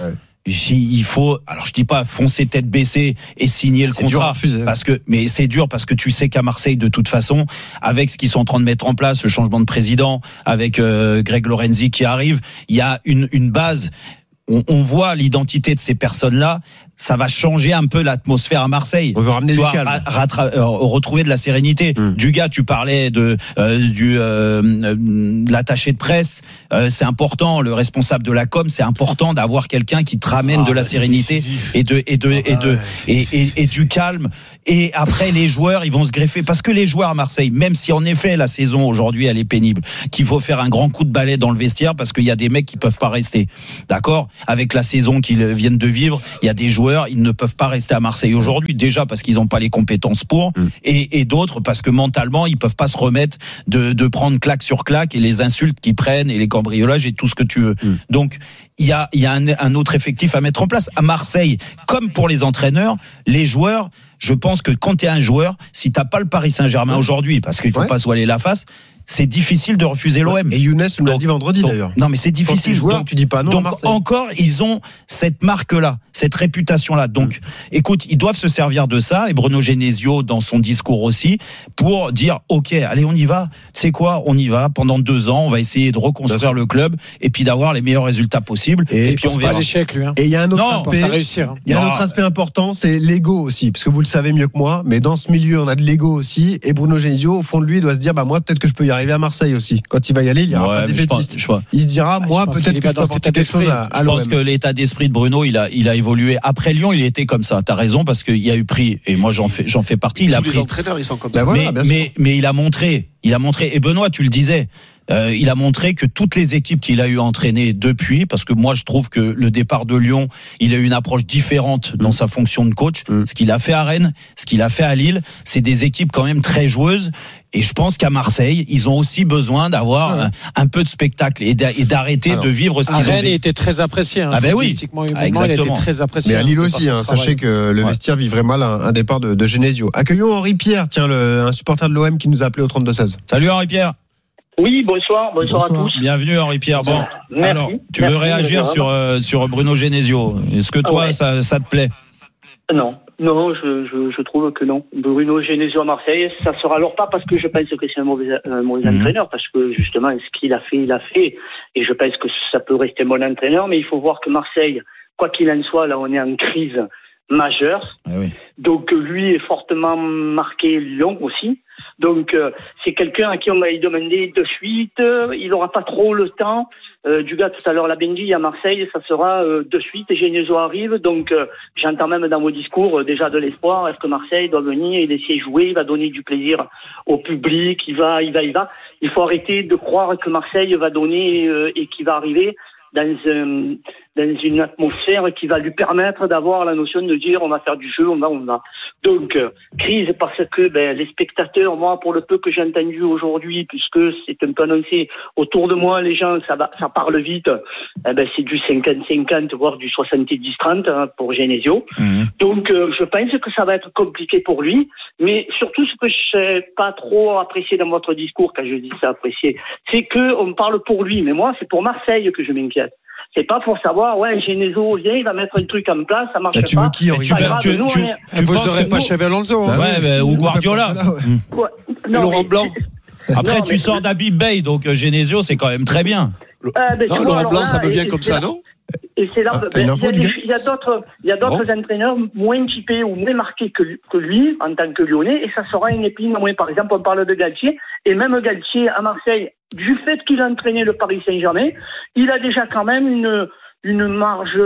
il faut, alors je dis pas foncer tête baissée et signer le c'est dur à contrat, refuser. parce que, mais c'est dur parce que tu sais qu'à Marseille, de toute façon, avec ce qu'ils sont en train de mettre en place, le changement de président, avec euh, Greg Lorenzi qui arrive, il y a une, une base. On, on voit l'identité de ces personnes-là. Ça va changer un peu l'atmosphère à Marseille. On veut ramener tu du vois, calme. ra- ratra- euh, retrouver de la sérénité. Mmh. Du gars, tu parlais de euh, du euh, de l'attaché de presse. Euh, c'est important. Le responsable de la com, c'est important d'avoir quelqu'un qui te ramène Ah, de la bah, sérénité et de et de et de et, et, et du calme. Et après, les joueurs, ils vont se greffer parce que les joueurs à Marseille, même si en effet la saison aujourd'hui elle est pénible, qu'il faut faire un grand coup de balai dans le vestiaire parce qu'il y a des mecs qui peuvent pas rester. D'accord ? Avec la saison qu'ils viennent de vivre, il y a des joueurs, ils ne peuvent pas rester à Marseille aujourd'hui, déjà parce qu'ils n'ont pas les compétences pour, mmh. et, et d'autres parce que mentalement, ils peuvent pas se remettre de, de prendre claque sur claque et les insultes qu'ils prennent et les cambriolages et tout ce que tu veux. Mmh. Donc, il y a, il y a un, un autre effectif à mettre en place. À Marseille, comme pour les entraîneurs, les joueurs, je pense que quand tu es un joueur, si t'as pas le Paris Saint-Germain mmh. aujourd'hui, parce qu'il faut ouais. pas se voiler la face, c'est difficile de refuser l'O M. Et Younes nous l'a dit vendredi donc, d'ailleurs. Non mais c'est difficile. Quand joueur, donc, tu dis pas non donc à Marseille. Encore, ils ont cette marque-là, cette réputation-là. Donc, mmh. écoute, ils doivent se servir de ça. Et Bruno Genesio, dans son discours aussi, pour dire, ok, allez, on y va. Tu sais quoi, on y va. Pendant deux ans, on va essayer de reconstruire le club et puis d'avoir les meilleurs résultats possibles. Et, et puis on verra. Pas l'échec, lui. Hein. Et il y a un autre non, aspect. Réussir, hein. Il y a un non. autre aspect important, c'est l'ego aussi, parce que vous le savez mieux que moi. Mais dans ce milieu, on a de l'ego aussi. Et Bruno Genesio, au fond de lui, doit se dire, bah moi, peut-être que je peux y arriver à Marseille aussi. Quand il va y aller, il y aura ouais, pas défaitiste. Je pense, je il se dira, moi, ah, peut-être que je peux apporter quelque chose à, à Je l'O M. pense que l'état d'esprit de Bruno, il a, il a évolué. Après Lyon, il était comme ça. T'as raison, parce qu'il y a eu pris, et moi j'en fais, j'en fais partie. Il Tous a les pris. entraîneurs, ils sont comme ben ça. Voilà, mais, mais, mais il a montré, il a montré. Et Benoît, tu le disais. Euh, il a montré que toutes les équipes qu'il a eu entraînées depuis, parce que moi je trouve que le départ de Lyon, il a eu une approche différente dans mmh. sa fonction de coach. Mmh. Ce qu'il a fait à Rennes, ce qu'il a fait à Lille, c'est des équipes quand même très joueuses. Et je pense qu'à Marseille, ils ont aussi besoin d'avoir ouais. un, un peu de spectacle et d'arrêter Alors, de vivre ce qu'ils ont Rennes vécu. Il était très apprécié. Hein, ah ben oui, ah, exactement. Il était très apprécié. Mais à Lille aussi, hein, sachez que le ouais. vestiaire vivrait mal un, un départ de, de Genesio. Accueillons Henri Pierre, tiens, le, un supporter de l'O M qui nous a appelé au trente-deux seize. Salut Henri Pierre. Oui, bonsoir, bonsoir, bonsoir à tous. Bienvenue Henri Pierre. Bon, merci, alors, tu merci, veux réagir sur euh, sur Bruno Genesio? Est-ce que toi, ouais. ça, ça te plaît? Non, non, je, je, je trouve que non. Bruno Genesio à Marseille, ça sera alors pas parce que je pense que c'est un mauvais, un mauvais mmh. entraîneur, parce que justement, ce qu'il a fait, il a fait, et je pense que ça peut rester bon entraîneur, mais il faut voir que Marseille, quoi qu'il en soit, là, on est en crise majeure. Ah oui. Donc lui est fortement marqué, Lyon aussi. Donc euh, c'est quelqu'un à qui on va lui demander de suite. Euh, il n'aura pas trop le temps. Euh, du gars tout à l'heure l'a bien dit à Marseille, ça sera euh, de suite. Et Genesio arrive. Donc euh, j'entends même dans vos discours euh, déjà de l'espoir. Est-ce que Marseille doit venir et laisser jouer? Il va donner du plaisir au public. Il va, il va, il va. Il faut arrêter de croire que Marseille va donner euh, et qu'il va arriver dans, un, dans une atmosphère qui va lui permettre d'avoir la notion de dire on va faire du jeu, on va, on va. Donc, euh, crise parce que ben, les spectateurs, moi, pour le peu que j'ai entendu aujourd'hui, puisque c'est un peu annoncé autour de moi, les gens, ça, va, ça parle vite, eh ben, c'est du cinquante cinquante, voire du soixante-dix trente hein, pour Genesio. Mmh. Donc, euh, je pense que ça va être compliqué pour lui, mais surtout ce que je n'ai pas trop apprécié dans votre discours, quand je dis ça apprécié, c'est qu'on parle pour lui, mais moi, c'est pour Marseille que je m'inquiète. C'est pas pour savoir, ouais, Genesio vient, il va mettre un truc en place, ça marche bah, pas. tu veux qui, Henri? Tu, tu, tu, tu, tu vous aurez pas Xabi Alonso, hein. Bah ouais, bah, ou Guardiola. Là, ouais. Ouais. Non, Laurent mais, Blanc. Après, non, tu mais, sors d'Habib Bey, donc Genesio, c'est quand même très bien. Euh, ben, non, vois, Laurent Blanc, là, ça me vient et, comme et ça, non? Et c'est là, ah, ben, il y a, des, il y a d'autres, il y a d'autres bon. entraîneurs moins typés ou moins marqués que, que lui, en tant que Lyonnais, et ça sera une épine moins. Par exemple, on parle de Galtier, et même Galtier à Marseille, du fait qu'il a entraîné le Paris Saint-Germain, il a déjà quand même une, une marge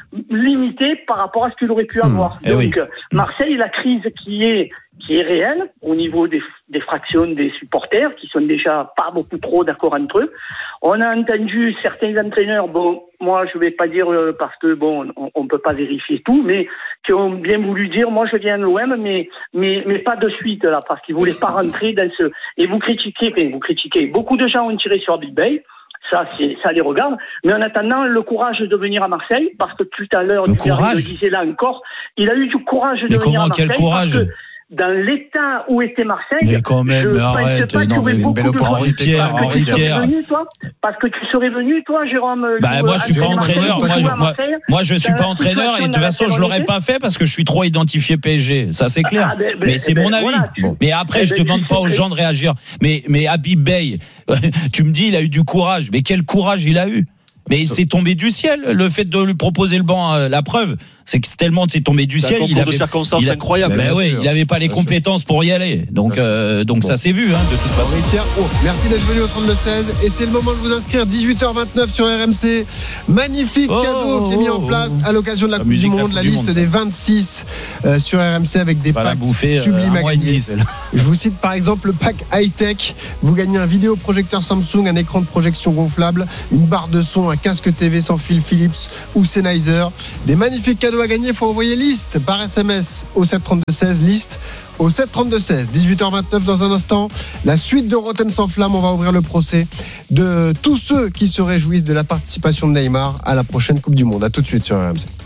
limitée par rapport à ce qu'il aurait pu avoir. Mmh. Donc, oui. Marseille, la crise qui est, qui est réelle au niveau des, des fractions des supporters, qui sont déjà pas beaucoup trop d'accord entre eux. On a entendu certains entraîneurs, bon, moi je vais pas dire euh, parce que bon, on, on peut pas vérifier tout, mais qui ont bien voulu dire, moi je viens de l'O M, mais mais mais pas de suite là, parce qu'ils voulaient pas rentrer dans ce. Et vous critiquez, enfin, vous critiquez. Beaucoup de gens ont tiré sur Big Bay. Ça, c'est, ça les regarde. Mais en attendant, le courage de venir à Marseille, parce que tout à l'heure, le Duberry le disait là encore, il a eu du courage de mais venir comment, à Marseille. Quel courage? dans l'état où était Marseille, mais quand même, je mais pense arrête, pas non, mais beaucoup belle de Henri Pierre, parce que Henri tu serais Pierre. venu, toi, parce que tu serais venu, toi, Jérôme. Bah, moi, je suis pas entraîneur. Moi, je, moi, moi, je suis pas entraîneur et de toute façon, je l'aurais pas fait parce que je suis trop identifié P S G. Ça, c'est clair. Ah, ben, ben, mais c'est ben, mon avis. voilà. Bon. Mais après, Eh je ben, demande tu pas sais aux que- gens de réagir. Mais, mais Habib Bey, tu me dis, il a eu du courage. Mais quel courage il a eu? Mais c'est tombé du ciel, le fait de lui proposer le banc. La preuve, c'est que c'est tellement c'est tombé du C'est un ciel. concours Il de avait, circonstances il a- incroyable. Ben Bien oui, sûr. il avait pas les Bien compétences pour y aller. Donc, euh, donc Bon. ça s'est vu, hein, de toute façon. Henri Pierre, oh, merci d'être venu au trente-deux seize et c'est le moment de vous inscrire. dix-huit heures vingt-neuf sur R M C. Magnifique Oh, cadeau qui est mis en place à l'occasion de la, La Coupe du musique, la Monde, Coupe la du liste Monde. des vingt-six euh, sur R M C avec des Pas la packs bouffer euh, sublimes un à mois et gagner. demi, celle-là. Je vous cite par exemple le pack high-tech. Vous gagnez un vidéoprojecteur Samsung, un écran de projection gonflable, une barre de son, un casque T V sans fil Philips ou Sennheiser. Des magnifiques cadeaux à gagner. Il faut envoyer liste par S M S au sept trente-deux seize. Liste au sept trente-deux seize. dix-huit heures vingt-neuf dans un instant. La suite de Rotten sans flamme. On va ouvrir le procès de tous ceux qui se réjouissent de la participation de Neymar à la prochaine Coupe du Monde. À tout de suite sur R M C.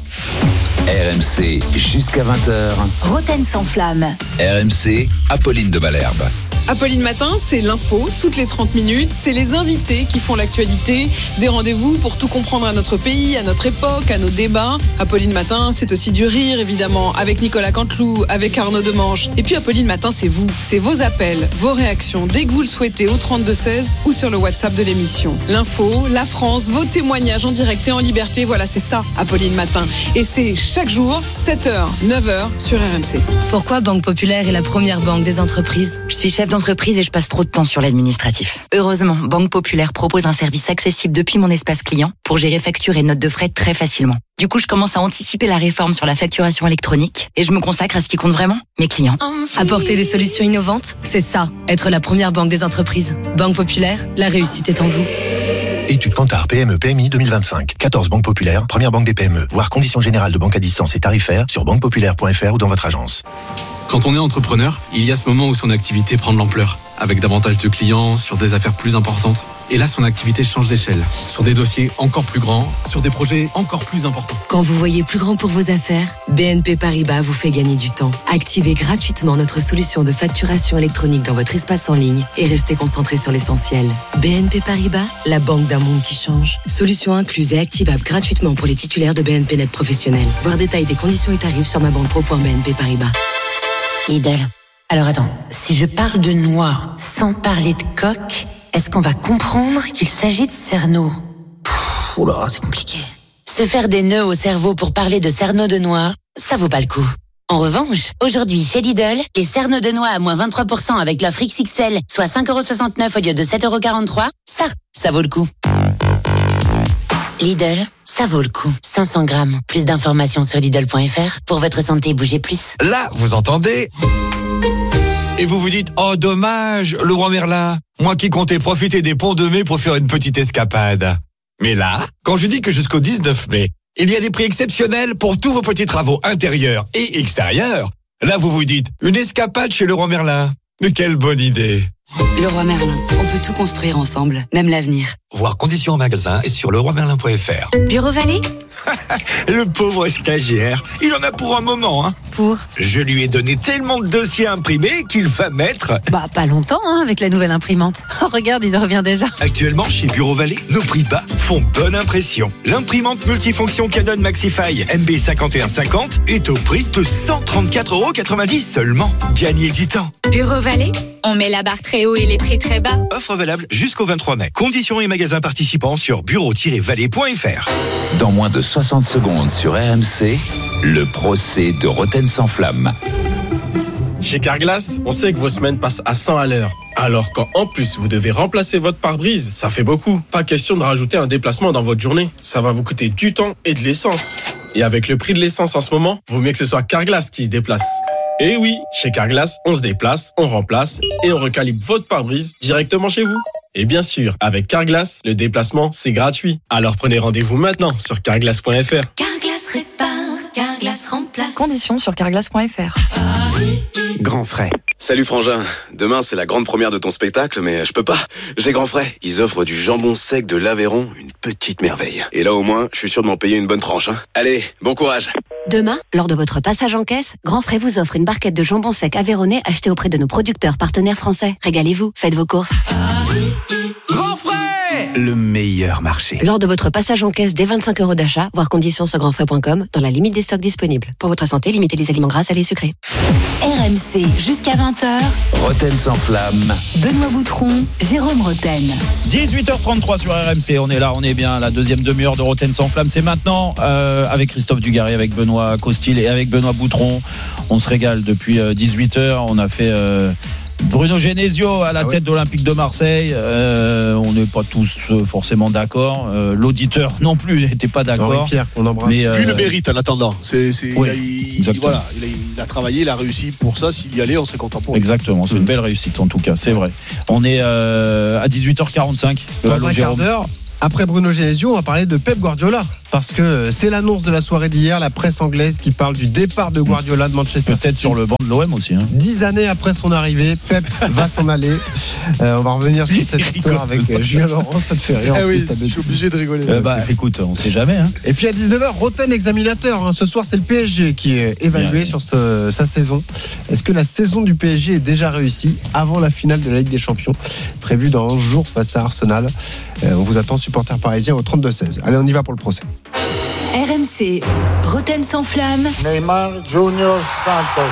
R M C jusqu'à vingt heures. Roten sans flamme. R M C, Apolline de Malherbe. Apolline Matin, c'est l'info, toutes les trente minutes. C'est les invités qui font l'actualité. Des rendez-vous pour tout comprendre à notre pays, à notre époque, à nos débats. Apolline Matin, c'est aussi du rire, évidemment, avec Nicolas Canteloup, avec Arnaud Demange. Et puis Apolline Matin, c'est vous. C'est vos appels, vos réactions, dès que vous le souhaitez, au trente-deux seize ou sur le WhatsApp de l'émission. L'info, la France, vos témoignages en direct et en liberté. Voilà, c'est ça, Apolline Matin. Et c'est chaque jour, sept heures, neuf heures, sur R M C. Pourquoi Banque Populaire est la première banque des entreprises? Je suis chef d'entreprise et je passe trop de temps sur l'administratif. Heureusement, Banque Populaire propose un service accessible depuis mon espace client pour gérer factures et notes de frais très facilement. Du coup, je commence à anticiper la réforme sur la facturation électronique et je me consacre à ce qui compte vraiment, mes clients. Apporter des solutions innovantes, c'est ça, être la première banque des entreprises. Banque Populaire, la réussite est en vous. Étude Kantar P M E P M I deux mille vingt-cinq. quatorze banques populaires, première banque des P M E. Voir conditions générales de banque à distance et tarifaires sur banque populaire point f r ou dans votre agence. Quand on est entrepreneur, il y a ce moment où son activité prend de l'ampleur, avec davantage de clients, sur des affaires plus importantes. Et là, son activité change d'échelle, sur des dossiers encore plus grands, sur des projets encore plus importants. Quand vous voyez plus grand pour vos affaires, B N P Paribas vous fait gagner du temps. Activez gratuitement notre solution de facturation électronique dans votre espace en ligne et restez concentré sur l'essentiel. B N P Paribas, la banque d'un monde qui change. Solution incluse et activable gratuitement pour les titulaires de B N P Net professionnels. Voir détail des conditions et tarifs sur ma banque pro point b n p paribas. Lidl. Alors attends, si je parle de noix sans parler de coque, est-ce qu'on va comprendre qu'il s'agit de cerneau? Pfff, oula, c'est compliqué. Se faire des nœuds au cerveau pour parler de cerneau de noix, ça vaut pas le coup. En revanche, aujourd'hui chez Lidl, les cerneaux de noix à moins vingt-trois pour cent avec l'offre X X L, soit cinq euros soixante-neuf au lieu de sept euros quarante-trois, ça, ça vaut le coup. Lidl, ça vaut le coup. cinq cents grammes. Plus d'informations sur Lidl point f r. Pour votre santé, bougez plus. Là, vous entendez? Et vous vous dites, oh dommage, le roi Merlin, moi qui comptais profiter des ponts de mai pour faire une petite escapade. Mais là, quand je dis que jusqu'au dix-neuf mai, il y a des prix exceptionnels pour tous vos petits travaux intérieurs et extérieurs, là vous vous dites, une escapade chez le roi Merlin. Mais quelle bonne idée! Leroy Merlin, on peut tout construire ensemble, même l'avenir. Voir conditions en magasin et sur le roi merlin point f r. Bureau Vallée? Le pauvre stagiaire, il en a pour un moment, hein. Pour? Je lui ai donné tellement de dossiers imprimés qu'il va mettre... Bah, pas longtemps, hein, avec la nouvelle imprimante. Oh, regarde, il revient déjà. Actuellement, chez Bureau Vallée, nos prix bas font bonne impression. L'imprimante multifonction Canon Maxify M B cinquante et un cinquante est au prix de cent trente-quatre euros quatre-vingt-dix seulement. Gagnez du temps. Bureau Vallée, on met la barre très haut et les prix très bas. Offre valable jusqu'au vingt-trois mai. Conditions et magasins participants sur bureau tiret vallée point f r. Dans moins de soixante secondes sur R M C, le procès de Roten sans flamme. Chez Carglass, on sait que vos semaines passent à cent à l'heure. Alors quand en plus vous devez remplacer votre pare-brise, ça fait beaucoup. Pas question de rajouter un déplacement dans votre journée. Ça va vous coûter du temps et de l'essence. Et avec le prix de l'essence en ce moment, vaut mieux que ce soit Carglass qui se déplace. Et oui, chez Carglass, on se déplace, on remplace et on recalibre votre pare-brise directement chez vous. Et bien sûr, avec Carglass, le déplacement, c'est gratuit. Alors prenez rendez-vous maintenant sur carglass point f r. Carglass répare, Carglass remplace. Conditions sur carglass point f r. Grand frais. Salut Frangin, demain c'est la grande première de ton spectacle, mais je peux pas. J'ai Grand frais. Ils offrent du jambon sec de l'Aveyron, une petite merveille. Et là au moins, je suis sûr de m'en payer une bonne tranche. Hein. Allez, bon courage. Demain, lors de votre passage en caisse, Grand Frais vous offre une barquette de jambon sec Aveyronais achetée auprès de nos producteurs partenaires français. Régalez-vous, faites vos courses. Grand Frais, le meilleur marché. Lors de votre passage en caisse dès vingt-cinq euros d'achat, voir conditions sur grand frais point com, dans la limite des stocks disponibles. Pour votre santé, limitez les aliments gras, salés et sucrés. R M C, jusqu'à vingt heures. Roten sans flamme. Benoît Boutron, Jérôme Roten. dix-huit heures trente-trois sur R M C, on est là, on est bien. La deuxième demi-heure de Roten sans flamme, c'est maintenant euh, avec Christophe Dugarry, avec Benoît Costil et avec Benoît Boutron. On se régale depuis euh, dix-huit heures. On a fait euh, Bruno Genesio à la ah tête ouais. d'Olympique de Marseille. Euh, on n'est pas tous euh, forcément d'accord. Euh, l'auditeur non plus n'était pas d'accord. Pierre, qu'on embrasse. Mais euh, lui le mérite en attendant. C'est, c'est, oui, il, a, il, voilà, il a, il a travaillé, il a réussi pour ça. S'il y allait, on serait content pour lui. Exactement, c'est mmh. une belle réussite en tout cas, c'est vrai. On est euh, à dix-huit heures quarante-cinq. Dans un quart d'heure. Après Bruno Genesio, on va parler de Pep Guardiola. Parce que c'est l'annonce de la soirée d'hier, la presse anglaise qui parle du départ de Guardiola de Manchester City. Peut-être sur le banc de l'O M aussi. Hein. Dix années après son arrivée, Pep va s'en aller. Euh, on va revenir sur cette histoire avec euh, Julien Laurent, ça te fait rire. Eh oui, je suis obligé de rigoler. Euh, bah, écoute, on sait jamais. Hein. Et puis à dix-neuf heures, Roten examinateur. Hein. Ce soir, c'est le P S G qui est évalué bien, sur ce, sa saison. Est-ce que la saison du P S G est déjà réussie avant la finale de la Ligue des Champions, prévue dans onze jours face à Arsenal? euh, On vous attend, supporters parisiens, au trente-deux seize. Allez, on y va pour le procès. R M C, Roten sans flamme. Neymar Junior Santos.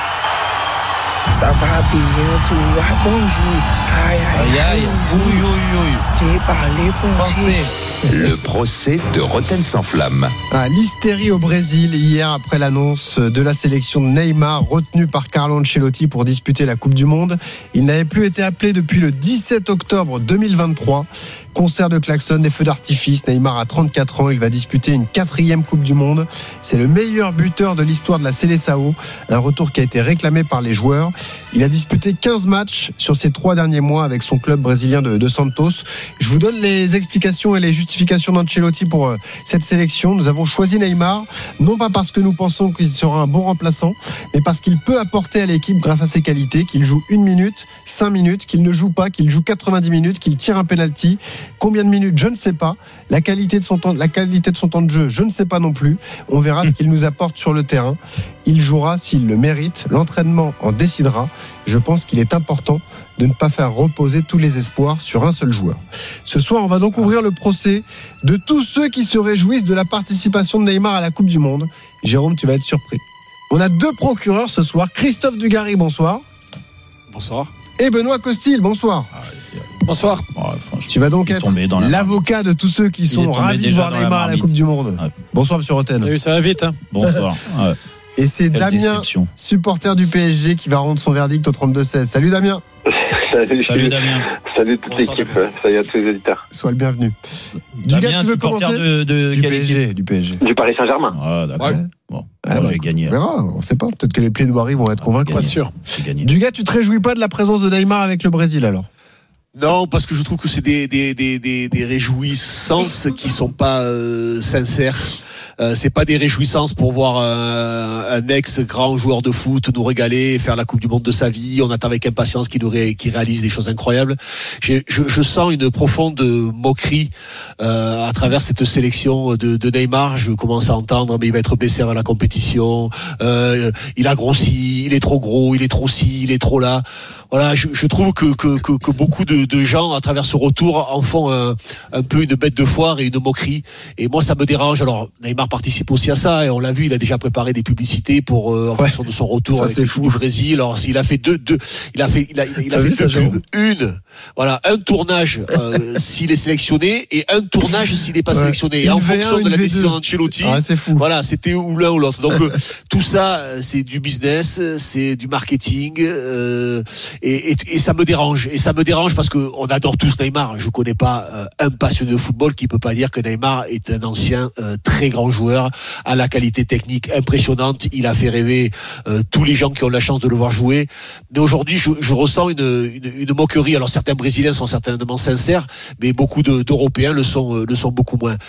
Ça va bien, tout va bonjour. Aïe, aïe, aïe. Oui, oui, oui. J'ai parlé français. Le procès de Roten sans flamme. Ah, l'hystérie au Brésil hier après l'annonce de la sélection de Neymar retenu par Carlo Ancelotti pour disputer la Coupe du Monde. Il n'avait plus été appelé depuis le dix-sept octobre deux mille vingt-trois. Concert de klaxon, des feux d'artifice. Neymar a trente-quatre ans, il va disputer une quatrième Coupe du Monde. C'est le meilleur buteur de l'histoire de la Seleção, un retour qui a été réclamé par les joueurs. Il a disputé quinze matchs sur ces trois derniers mois avec son club brésilien de, de Santos. Je vous donne les explications et les justifications d'Ancelotti pour euh, cette sélection. Nous avons choisi Neymar, non pas parce que nous pensons qu'il sera un bon remplaçant, mais parce qu'il peut apporter à l'équipe grâce à ses qualités, qu'il joue une minute, cinq minutes, qu'il ne joue pas, qu'il joue quatre-vingt-dix minutes, qu'il tire un penalty. Combien de minutes, je ne sais pas. La qualité de son temps, la qualité de son temps de jeu, je ne sais pas non plus. On verra ce qu'il nous apporte sur le terrain. Il jouera s'il le mérite. L'entraînement en décidera. Je pense qu'il est important de ne pas faire reposer tous les espoirs sur un seul joueur. Ce soir, on va donc ouvrir le procès de tous ceux qui se réjouissent de la participation de Neymar à la Coupe du Monde. Jérôme, tu vas être surpris. On a deux procureurs ce soir. Christophe Dugarry, bonsoir. Bonsoir. Et Benoît Costil, bonsoir. Bonsoir. Tu vas donc être l'avocat de tous ceux qui sont ravis de voir Neymar à la Coupe du Monde. Ouais. Bonsoir, monsieur Roten. Salut, ça va vite. Hein. Bonsoir. Ouais. Et c'est Quelle Damien, déception. supporter du P S G, qui va rendre son verdict au trente-deux seize. Salut Damien. Salut, Salut Damien. Salut toute Bonsoir, l'équipe. Damien. Salut à tous les auditeurs. Sois le bienvenu. Damien, du gars, tu veux supporter commencer de, de du quelle P S G, équipe du P S G. Du Paris Saint-Germain. Ah, d'accord. Ouais. Bon, ah, bon, bah, j'ai gagné. On verra, on ne sait pas. Peut-être que les plaidoiries vont être convaincants. Pas sûr. Du gars, tu te réjouis pas de la présence de Neymar avec le Brésil alors? Non, parce que je trouve que c'est des des des des, des réjouissances qui sont pas euh, sincères. Euh, c'est pas des réjouissances pour voir un, un ex-grand joueur de foot nous régaler, faire la Coupe du Monde de sa vie. On attend avec impatience qu'il nous ré, qu'il réalise des choses incroyables. J'ai, je, je sens une profonde moquerie euh, à travers cette sélection de, de Neymar. Je commence à entendre, mais il va être blessé à la compétition. Euh, il a grossi, il est trop gros, il est trop ci, il est trop là. Voilà, je, je trouve que, que, que, que beaucoup de, de gens, à travers ce retour, en font un, un peu une bête de foire et une moquerie. Et moi, ça me dérange. Alors, Neymar participe aussi à ça, et on l'a vu, il a déjà préparé des publicités pour euh, en ouais, fonction de son retour ça, avec le du Brésil. Alors, il a fait deux, deux, il a fait, il a, il a, il a fait deux pubs. Une, voilà, un tournage euh, s'il est sélectionné et un tournage s'il n'est pas ouais. sélectionné. Et en v un, fonction de la décision d'Ancelotti, ah, c'est fou. Voilà, c'était ou l'un ou l'autre. Donc euh, tout ça, c'est du business, c'est du marketing. Euh, Et, et, et ça me dérange. Et ça me dérange parce que on adore tous Neymar. Je connais pas euh, un passionné de football qui peut pas dire que Neymar est un ancien euh, très grand joueur à la qualité technique impressionnante. Il a fait rêver euh, tous les gens qui ont la chance de le voir jouer. Mais aujourd'hui, je, je ressens une, une, une moquerie. Alors certains Brésiliens sont certainement sincères, mais beaucoup de, d'Européens le sont, euh, le sont beaucoup moins.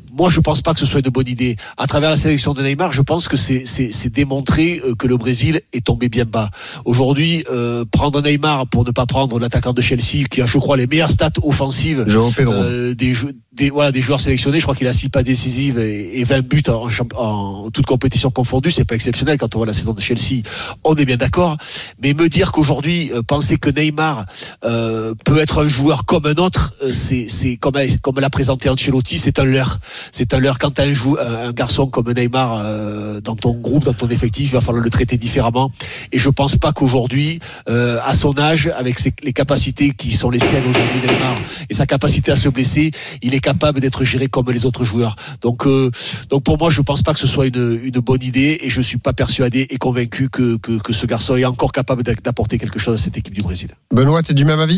moi, je pense pas que ce soit une bonne idée. À travers la sélection de Neymar, je pense que c'est, c'est, c'est démontré que le Brésil est tombé bien bas. Aujourd'hui, euh, prendre Neymar pour ne pas prendre l'attaquant de Chelsea, qui a, je crois, les meilleures stats offensives euh, des, des, voilà, des joueurs sélectionnés. Je crois qu'il a six pas décisives et, et vingt buts en, en, en toute compétition confondue. C'est pas exceptionnel quand on voit la saison de Chelsea. On est bien d'accord. Mais me dire qu'aujourd'hui, euh, penser que Neymar euh, peut être un joueur comme un autre, euh, c'est, c'est comme, comme l'a présenté Ancelotti, c'est un leurre. C'est un leurre. Quand tu as un, jou- un garçon comme Neymar euh, dans ton groupe, dans ton effectif, il va falloir le traiter différemment. Et je pense pas qu'aujourd'hui, euh, à son âge, avec ses, les capacités qui sont les siennes aujourd'hui, Neymar, et sa capacité à se blesser, il est capable d'être géré comme les autres joueurs. Donc, euh, donc pour moi, je pense pas que ce soit une, une bonne idée, et je suis pas persuadé et convaincu que, que, que ce garçon est encore capable d'apporter quelque chose à cette équipe du Brésil. Benoît, t'es du même avis ?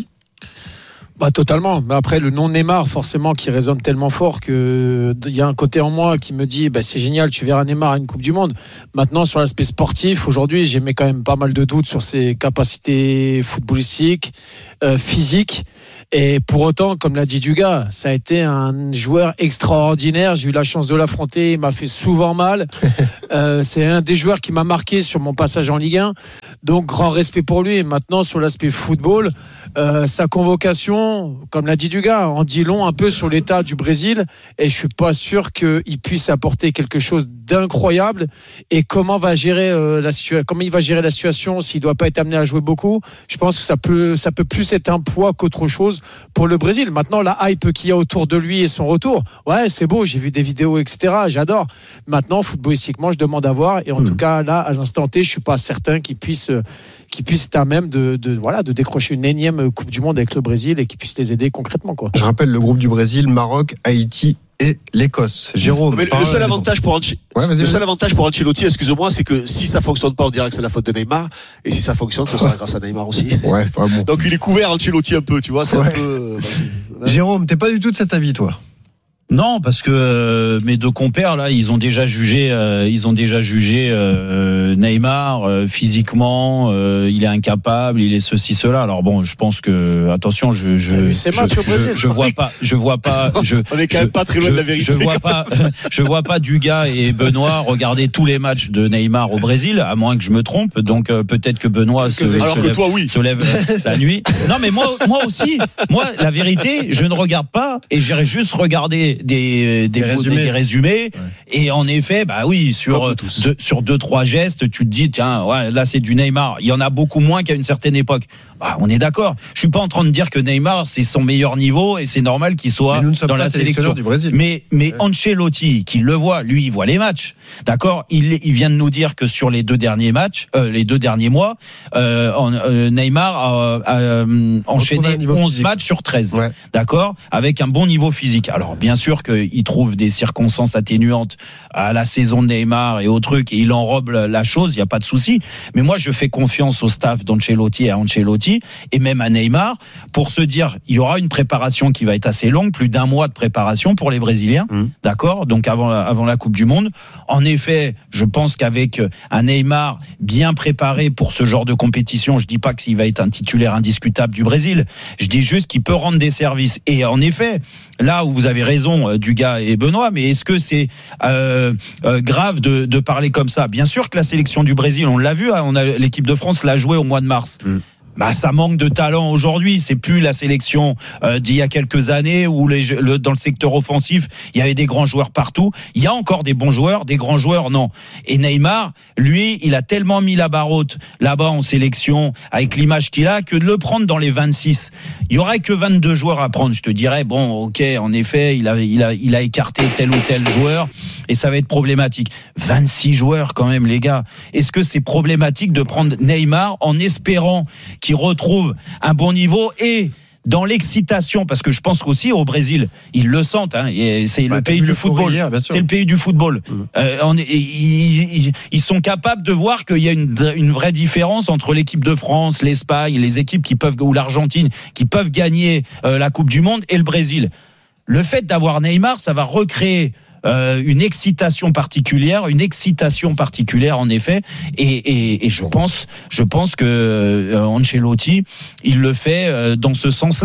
Bah, totalement. Mais après, le nom Neymar, forcément, qui résonne tellement fort que il y a un côté en moi qui me dit, bah, c'est génial, tu verras Neymar à une Coupe du Monde. Maintenant, sur l'aspect sportif, aujourd'hui, j'ai mis quand même pas mal de doutes sur ses capacités footballistiques, euh, physiques. Et pour autant, comme l'a dit Dugas, ça a été un joueur extraordinaire. J'ai eu la chance de l'affronter. Il m'a fait souvent mal. euh, c'est un des joueurs qui m'a marqué sur mon passage en Ligue un. Donc, grand respect pour lui. Et maintenant, sur l'aspect football, euh, sa convocation, comme l'a dit Dugas, en dit long un peu sur l'état du Brésil. Et je suis pas sûr qu'il puisse apporter quelque chose d'incroyable. Et comment va gérer euh, la situation, comment il va gérer la situation s'il doit pas être amené à jouer beaucoup. Je pense que ça peut, ça peut plus être un poids qu'autre chose pour le Brésil. Maintenant, la hype qu'il y a autour de lui et son retour, ouais, c'est beau, j'ai vu des vidéos, et cetera. J'adore. Maintenant, footballistiquement, je demande à voir. Et en mmh. tout cas, là, à l'instant T, je suis pas certain qu'il puisse, qu'il puisse être à même de, de, voilà, de décrocher une énième Coupe du Monde avec le Brésil et qu'il puisse les aider concrètement, quoi. Je rappelle le groupe du Brésil, Maroc, Haïti et l'Écosse. Jérôme. Mais le seul avantage pour Ancelotti, ouais, le seul avantage pour Ancelotti, excuse-moi, c'est que si ça fonctionne pas, on dirait que c'est la faute de Neymar, et si ça fonctionne, ce sera grâce à Neymar aussi. Ouais, bon. Donc il est couvert Ancelotti un peu, tu vois, c'est ouais. un peu. Euh, Jérôme, t'es pas du tout de cet avis, toi? Non, parce que euh, mes deux compères là, ils ont déjà jugé, euh, ils ont déjà jugé euh, Neymar euh, physiquement, euh, il est incapable, il est ceci cela. Alors bon, je pense que attention, je je je, je, je vois pas, je vois pas, je on est quand même pas très loin je, de la vérité. Je vois pas, je vois pas Dugas et Benoît regarder tous les matchs de Neymar au Brésil, à moins que je me trompe. Donc euh, peut-être que Benoît se, alors se, que lève, toi, oui. se lève la nuit. Non, mais moi, moi aussi, moi la vérité, je ne regarde pas et j'irai juste regarder des des, des résumés, des, des résumés. Ouais. Et en effet, bah oui, sur deux, sur deux trois gestes, tu te dis tiens, ouais, là c'est du Neymar. Il y en a beaucoup moins qu'à une certaine époque. Bah, on est d'accord. Je suis pas en train de dire que Neymar c'est son meilleur niveau et c'est normal qu'il soit dans la sélection du Brésil. Mais mais ouais. Ancelotti, qui le voit, lui, il voit les matchs. D'accord. Il il vient de nous dire que sur les deux derniers matchs, euh, les deux derniers mois, euh, euh, Neymar a, a, a enchaîné onze matchs sur treize. Ouais. D'accord. Avec un bon niveau physique. Alors bien sûr que il trouve des circonstances atténuantes à la saison de Neymar et au truc et il enrobe la chose, il y a pas de souci. Mais moi je fais confiance au staff d'Ancelotti et à Ancelotti et même à Neymar pour se dire il y aura une préparation qui va être assez longue, plus d'un mois de préparation pour les Brésiliens, mmh. d'accord. Donc avant avant la Coupe du Monde. En effet, je pense qu'avec un Neymar bien préparé pour ce genre de compétition, je dis pas que s'il va être un titulaire indiscutable du Brésil, je dis juste qu'il peut rendre des services. Et en effet, là où vous avez raison, Dugas et Benoît, mais est-ce que c'est euh, euh, grave de, de parler comme ça? Bien sûr que la sélection du Brésil, on l'a vu, hein, on a l'équipe de France l'a joué au mois de mars. Mmh. Bah, ça manque de talent aujourd'hui. C'est plus la sélection euh, d'il y a quelques années où les, le, dans le secteur offensif, il y avait des grands joueurs partout. Il y a encore des bons joueurs, des grands joueurs, non. Et Neymar, lui, il a tellement mis la barre haute là-bas en sélection avec l'image qu'il a que de le prendre dans les vingt-six. Il y aurait que vingt-deux joueurs à prendre. Je te dirais, bon, ok, en effet, il a, il a, il a écarté tel ou tel joueur et ça va être problématique. vingt-six joueurs quand même, les gars. Est-ce que c'est problématique de prendre Neymar en espérant qui retrouve un bon niveau et dans l'excitation, parce que je pense qu'aussi au Brésil, ils le sentent, hein, et c'est bah, le pays du football. Hier, c'est le pays du football. Mmh. Euh, on est, ils, ils, ils sont capables de voir qu'il y a une, une vraie différence entre l'équipe de France, l'Espagne, les équipes qui peuvent ou l'Argentine qui peuvent gagner euh, la Coupe du Monde et le Brésil. Le fait d'avoir Neymar, ça va recréer Euh, une excitation particulière, une excitation particulière en effet, et, et, et je pense, je pense que euh, Ancelotti, il le fait euh, dans ce sens-là.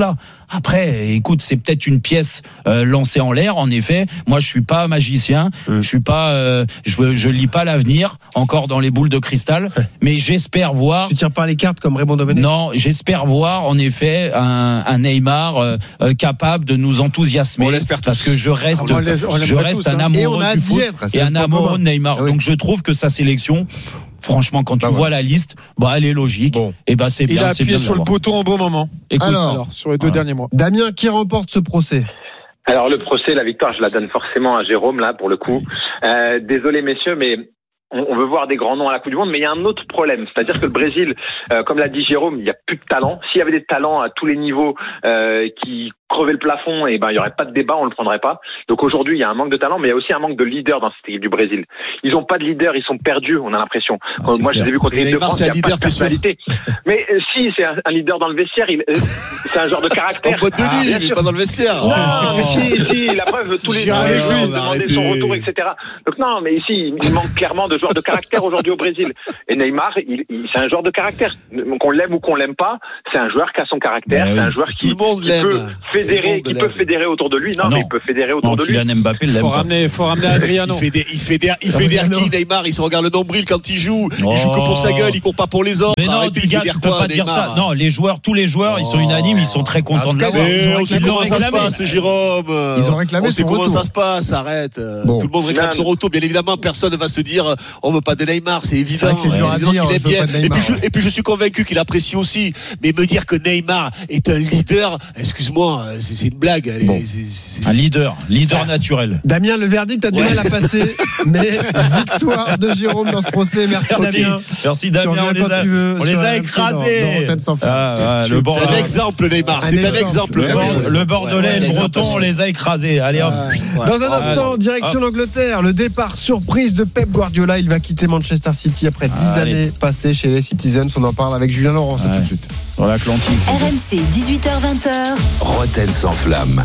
Après, écoute, c'est peut-être une pièce euh, lancée en l'air. En effet, moi, je suis pas magicien, je suis pas, euh, je, je lis pas l'avenir encore dans les boules de cristal, mais j'espère voir. Tu tires pas les cartes comme Raymond Domenech? Non, j'espère voir en effet un, un Neymar euh, euh, capable de nous enthousiasmer. On l'espère tous. Parce que je reste, Ah, on les- on je reste tous, un hein. Et on amoureux a du d'y foot être, c'est et le un point amoureux commun. de Neymar. Ah oui. Donc je trouve que sa sélection, franchement, quand tu Bah vois voilà. la liste, bah elle est logique. Bon. Et ben c'est Il bien. a c'est bien appuyé de sur le l'avoir. bouton au bon moment. Écoute, Alors, Alors, sur les deux voilà. derniers mois. Damien, qui remporte ce procès? Alors le procès, la victoire, je la donne forcément à Jérôme là pour le coup. Euh, désolé messieurs, mais on, on veut voir des grands noms à la Coupe du Monde, mais il y a un autre problème, c'est-à-dire que le Brésil, euh, comme l'a dit Jérôme, il n'y a plus de talent. S'il y avait des talents à tous les niveaux euh, qui crevaient le plafond, et ben il y aurait pas de débat, on le prendrait pas. Donc aujourd'hui, il y a un manque de talent, mais il y a aussi un manque de leader dans cette équipe du Brésil. Ils ont pas de leader, ils sont perdus, on a l'impression. Ah, c'est Moi, je clair. les ai vus contre Et l'équipe de Neymar, France, c'est il un n'y a pas leader, de t'es sûr? personnalité. Mais euh, si, c'est un, un leader dans le vestiaire, il, euh, c'est un genre de caractère. En boîte de Ah, nuit, bien mais sûr. pas dans le vestiaire. Non, mais si, si, la preuve, tous les J'y jours, arrive les plus, gens mais demandaient arrêtez. son retour, et cetera. Donc non, mais ici, il manque clairement de joueurs de caractère aujourd'hui au Brésil. Et Neymar, il, il, c'est un joueur de caractère. Qu'on l'aime ou qu'on l'aime pas, c'est un joueur qui a son caractère, Ben c'est oui. un joueur qui, Tout le monde qui l'aime. peut Tout le fédérer, monde qui l'aime. peut fédérer autour de lui. Non, Non. mais il peut fédérer autour Non, de lui. Kylian Mbappé l'aime Faut pas. ramener, faut ramener Adriano. Il fédère, il fédère, il fédère qui, Neymar? Il se regarde le nombril quand il joue. Il joue que pour sa gueule, il court pas pour les autres. Mais non, Arrêtez, du il gars, fédère tu peux quoi, pas dire ça. Neymar? Non, les joueurs, tous les joueurs, ils sont unanimes, ils sont très contents de En tout cas, l'avoir. ils ont Mais on sait Ils l'ont comment ça se réclamé. passe, Jérôme. Ils ont réclamé On sait son comment retour. ça se passe, arrête. Bon. Tout le monde réclame Non, son retour. Bien évidemment, personne ne va se dire on veut pas de Neymar, c'est évident. C'est vrai que c'est dur à évident dire, qu'il je aime veux bien. pas de Et Neymar, puis, je, ouais. et puis je suis convaincu qu'il apprécie aussi. Mais me dire que Neymar est un leader, excuse-moi, c'est, c'est une blague. Allez, Bon. c'est, c'est- Un leader, leader naturel. Damien, le verdict a du Ouais. mal à passer, mais victoire de Jérôme dans ce procès. Merci Damien. Merci Tu Damien, reviens on les quand a, tu veux on les sur a R M C écrasés. dans- dans Rotten sans flamme. Ah, ah, le c'est Bordelais, un exemple, Neymar. Un C'est un exemple. exemple. Ouais, le, ouais, Bord- ouais. le Bordelais Ouais, et le l'exemple Breton, on les a écrasés. Allez hop. Dans un instant, Allez. direction Hop. l'Angleterre, le départ surprise de Pep Guardiola. Il va quitter Manchester City après dix Allez. années passées chez les Citizens. On en parle avec Julien Laurent, c'est Ouais. tout de suite. Dans l'Atlantique. R M C, dix-huit heures vingt. Rotten sans flamme.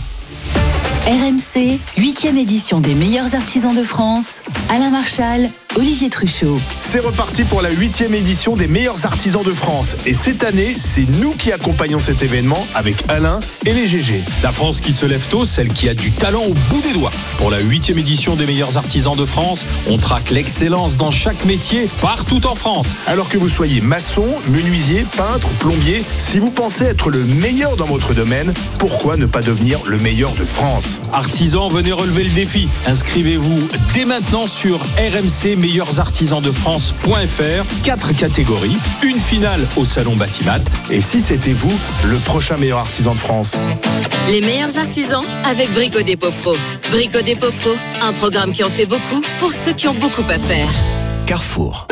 R M C, huitième édition des meilleurs artisans de France. Alain Marchal, Olivier Truchot. C'est reparti pour la huitième édition des meilleurs artisans de France. Et cette année, c'est nous qui accompagnons cet événement avec Alain et les G G. La France qui se lève tôt, celle qui a du talent au bout des doigts. Pour la huitième édition des meilleurs artisans de France, on traque l'excellence dans chaque métier, partout en France. Alors que vous soyez maçon, menuisier, peintre, plombier, si vous pensez être le meilleur dans votre domaine, pourquoi ne pas devenir le meilleur de France ? Artisans, venez relever le défi. Inscrivez-vous dès maintenant sur r m c meilleurs artisans de france point f r. Quatre catégories, une finale au salon Batimat. Et si c'était vous, le prochain meilleur artisan de France ? Les meilleurs artisans avec Brico Dépôt Pro. Brico Dépôt Pro, un programme qui en fait beaucoup pour ceux qui ont beaucoup à faire. Carrefour.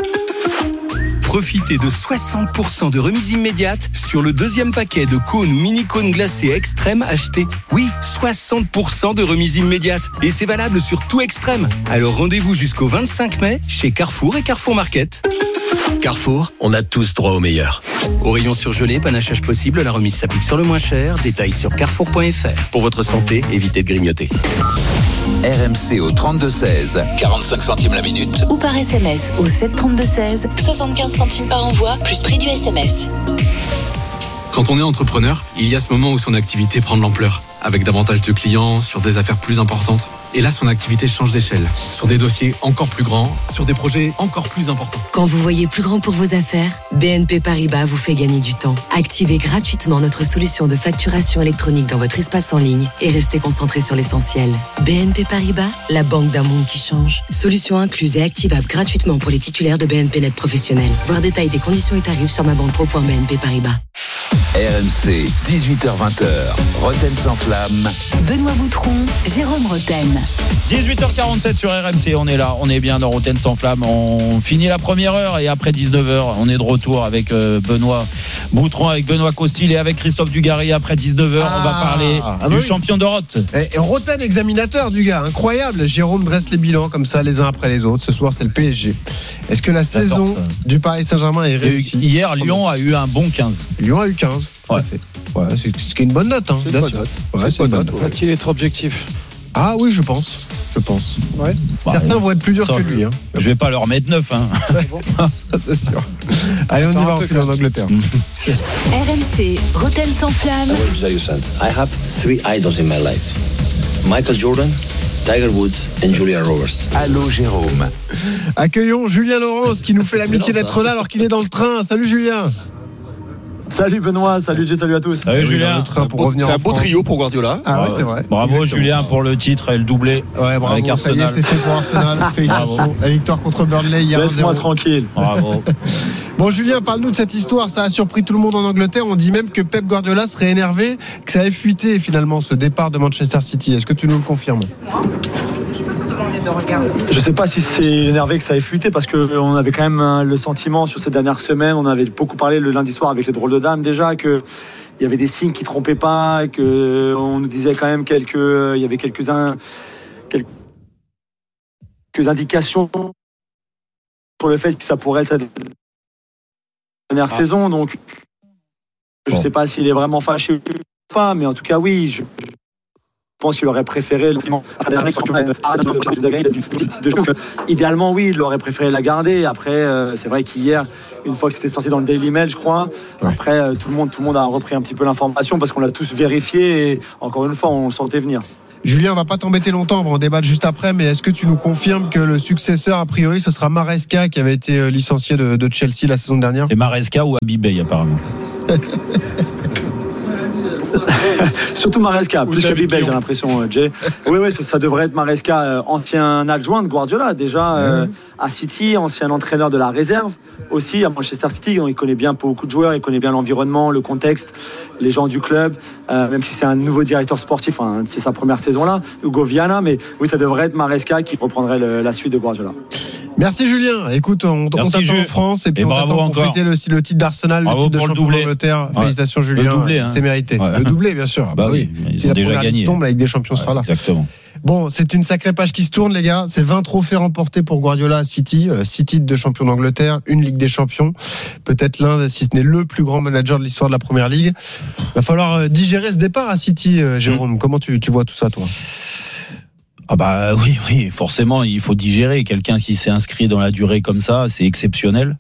Profitez de soixante pour cent de remise immédiate sur le deuxième paquet de cônes ou mini-cônes glacés extrême acheté. Oui, soixante pour cent de remise immédiate. Et c'est valable sur tout extrême. Alors rendez-vous jusqu'au vingt-cinq mai chez Carrefour et Carrefour Market. Carrefour, on a tous droit au meilleur. Au rayon surgelé, panachage possible, la remise s'applique sur le moins cher. Détails sur carrefour point f r. Pour votre santé, évitez de grignoter. R M C au trente-deux seize, quarante-cinq centimes la minute. Ou par S M S au sept trente-deux seize. soixante-quinze centimes par envoi, plus prix du S M S. Quand on est entrepreneur, il y a ce moment où son activité prend de l'ampleur, avec davantage de clients, sur des affaires plus importantes. Et là, son activité change d'échelle, sur des dossiers encore plus grands, sur des projets encore plus importants. Quand vous voyez plus grand pour vos affaires, B N P Paribas vous fait gagner du temps. Activez gratuitement notre solution de facturation électronique dans votre espace en ligne et restez concentré sur l'essentiel. B N P Paribas, la banque d'un monde qui change. Solution incluse et activable gratuitement pour les titulaires de B N P Net professionnels. Voir détail des conditions et tarifs sur ma banque pro point b n p paribas. R M C, dix-huit heures vingt. Rotten sans flamme. Benoît Boutron, Jérôme Rotten. dix-huit heures quarante-sept sur R M C, on est là, on est bien dans Rotten sans flamme. On finit la première heure et après dix-neuf heures, on est de retour avec euh, Benoît Boutron, avec Benoît Costil et avec Christophe Dugarry. Après dix-neuf heures, on va parler ah du bah oui. champion d'Europe. Et Rotten examinateur du gars, incroyable. Jérôme dresse les bilans comme ça, les uns après les autres. Ce soir, c'est le P S G. Est-ce que la J'adore saison ça. du Paris Saint-Germain est réussie? Hier, Lyon a eu un bon quinze. Lyon a eu quinze. Ouais. Ouais, c'est ce qui est une bonne note, hein, C'est une bien bonne sûr. note. Ouais, c'est une bonne note. Va-t-il être objectif ? Ah oui, je pense. Je pense. Ouais. Certains bah, vont être plus durs ça, que lui. Hein. Je vais pas leur mettre neuf. Hein. Ça, c'est sûr. Allez, on y va, on file en Angleterre. R M C, Roten sans flamme. I want to tell you something. I have three idols in my life. Michael Jordan, Tiger Woods and Julia Roberts. Allô Jérôme. Accueillons Julien Laurence qui nous fait l'amitié d'être là alors qu'il est dans le train. Salut Julien. Salut Benoît, salut Jay, salut à tous. Salut Julien. Train pour revenir c'est en un beau France. trio pour Guardiola. Ah ouais, c'est vrai. Bravo Exactement. Julien pour le titre et le doublé. Ouais, bravo. Avec Ça y est, Arsenal. c'est fait pour Arsenal. Félicitations. La victoire contre Burnley hier. Laisse-moi tranquille. Bravo. Bon Julien, parle-nous de cette histoire. Ça a surpris tout le monde en Angleterre. On dit même que Pep Guardiola serait énervé, que ça ait fuité finalement ce départ de Manchester City. Est-ce que tu nous le confirmes? Je sais pas si c'est énervé que ça ait fuité parce qu'on avait quand même le sentiment sur ces dernières semaines, on avait beaucoup parlé le lundi soir avec les drôles de dames déjà, que il y avait des signes qui trompaient pas, que on nous disait quand même quelques, il y avait quelques uns, quelques indications sur le fait que ça pourrait être cette dernière ah. saison. Donc je bon. sais pas s'il est vraiment fâché ou pas, mais en tout cas oui. Je, Je pense qu'il aurait préféré idéalement oui, il aurait préféré la garder. Après euh, c'est vrai qu'hier, une fois que c'était sorti dans le Daily Mail, je crois, ouais. après euh, tout le monde tout le monde a repris un petit peu l'information parce qu'on l'a tous vérifié et encore une fois on le sentait venir. Julien, on va pas t'embêter longtemps, on va en débattre juste après, mais est-ce que tu nous confirmes que le successeur, a priori, ce sera Maresca qui avait été licencié de, de Chelsea la saison dernière? C'est Maresca ou Abibey apparemment. Surtout Maresca, plus que Abibey, j'ai l'impression, Jay. Oui, oui, ça, ça devrait être Maresca, euh, ancien adjoint de Guardiola, déjà euh, à City, ancien entraîneur de la réserve, aussi à Manchester City. Il connaît bien beaucoup de joueurs, il connaît bien l'environnement, le contexte, les gens du club, euh, même si c'est un nouveau directeur sportif, hein, c'est sa première saison là, Hugo Viana, mais oui, ça devrait être Maresca qui reprendrait le, la suite de Guardiola. Merci Julien. Écoute, on, on t'attend en France et puis et on t'attend pour fêter le, le titre d'Arsenal, bravo le titre de champion d'Angleterre. Ouais. Félicitations Julien, le doublé, hein. C'est mérité. Ouais. Le doublé bien sûr. Bah oui, si la déjà gagné. Tombe, la Ligue des Champions ouais, sera là. Exactement. Bon, c'est une sacrée page qui se tourne les gars. C'est vingt trophées remportés pour Guardiola à City, euh, six titres de champion d'Angleterre, une Ligue des Champions. Peut-être l'un, si ce n'est le plus grand manager de l'histoire de la Première Ligue. Va falloir digérer ce départ à City, euh, Jérôme. Mmh. Comment tu, tu vois tout ça toi? Ah bah oui, oui, forcément, il faut digérer. Quelqu'un qui s'est inscrit dans la durée comme ça, c'est exceptionnel.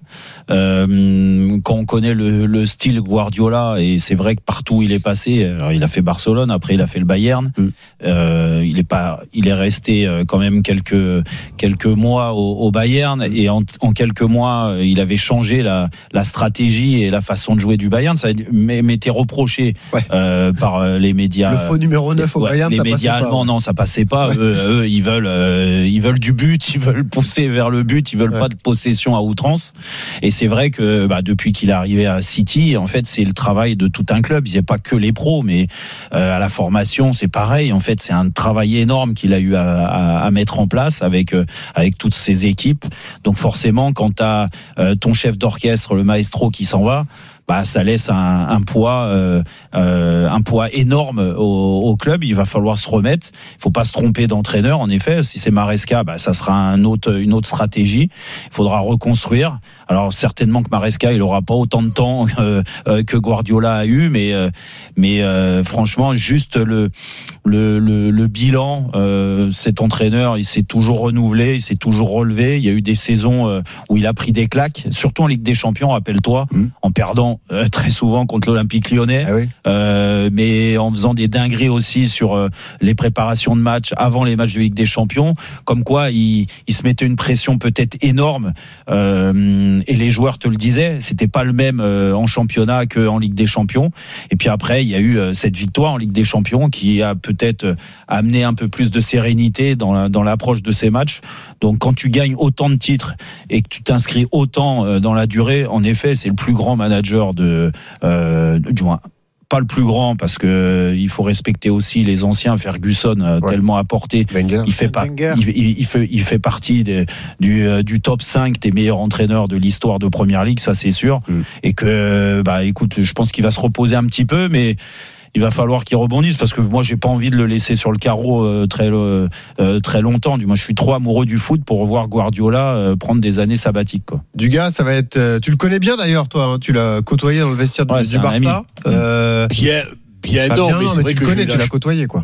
Euh, quand on connaît le, le style Guardiola, et c'est vrai que partout où il est passé, alors il a fait Barcelone, après il a fait le Bayern. Mm. Euh, il est pas, il est resté quand même quelques quelques mois au, au Bayern, et en, en quelques mois, il avait changé la, la stratégie et la façon de jouer du Bayern. Ça m'était reproché ouais. euh, par les médias. Le faux numéro neuf au ouais, Bayern, les ça médias passait allemands, pas. non, ça passait pas. Ouais. Eux, eux, ils veulent, euh, ils veulent du but, ils veulent pousser vers le but, ils veulent ouais. pas de possession à outrance. Et c'est vrai que bah, depuis qu'il est arrivé à City, en fait, c'est le travail de tout un club. Il n'y a pas que les pros, mais euh, à la formation, c'est pareil. En fait, c'est un travail énorme qu'il a eu à, à, à mettre en place avec euh, avec toutes ses équipes. Donc forcément, quand tu as euh, ton chef d'orchestre, le maestro, qui s'en va, bah ça laisse un, un poids euh, euh, un poids énorme au, au club. Il va falloir se remettre. Il faut pas se tromper d'entraîneur. En effet, si c'est Maresca, bah ça sera un autre une autre stratégie. Il faudra reconstruire. Alors certainement que Maresca, il aura pas autant de temps euh, euh, que Guardiola a eu, mais euh, mais euh, franchement, juste le le le, le bilan, euh, cet entraîneur, il s'est toujours renouvelé, il s'est toujours relevé. Il y a eu des saisons euh, où il a pris des claques, surtout en Ligue des Champions, rappelle-toi, mmh. en perdant Euh, très souvent contre l'Olympique Lyonnais, ah oui. euh, mais en faisant des dingueries aussi sur euh, les préparations de matchs avant les matchs de Ligue des Champions, comme quoi il, il se mettait une pression peut-être énorme, euh, et les joueurs te le disaient, c'était pas le même euh, en championnat qu'en Ligue des Champions. Et puis après, il y a eu euh, cette victoire en Ligue des Champions qui a peut-être euh, amené un peu plus de sérénité dans, la, dans l'approche de ces matchs. Donc quand tu gagnes autant de titres et que tu t'inscris autant euh, dans la durée, en effet, c'est le plus grand manager de euh, du moins pas le plus grand, parce que euh, il faut respecter aussi les anciens. Ferguson a ouais. tellement apporté. Wenger. Il fait pas, il, il, il fait, il fait partie des, du euh, du top cinq des meilleurs entraîneurs de l'histoire de Première Ligue, ça c'est sûr. Mm. Et que bah écoute, je pense qu'il va se reposer un petit peu, mais il va falloir qu'il rebondisse, parce que moi j'ai pas envie de le laisser sur le carreau euh, très euh, très longtemps. Du moins, je suis trop amoureux du foot pour revoir Guardiola euh, prendre des années sabbatiques, quoi. Du gars, ça va être. Euh, tu le connais bien d'ailleurs, toi. Hein, tu l'as côtoyé dans le vestiaire du, ouais, du Barça. Euh, bien, bien, non, non, mais, mais c'est mais vrai tu que le connais, je tu l'as côtoyé, quoi.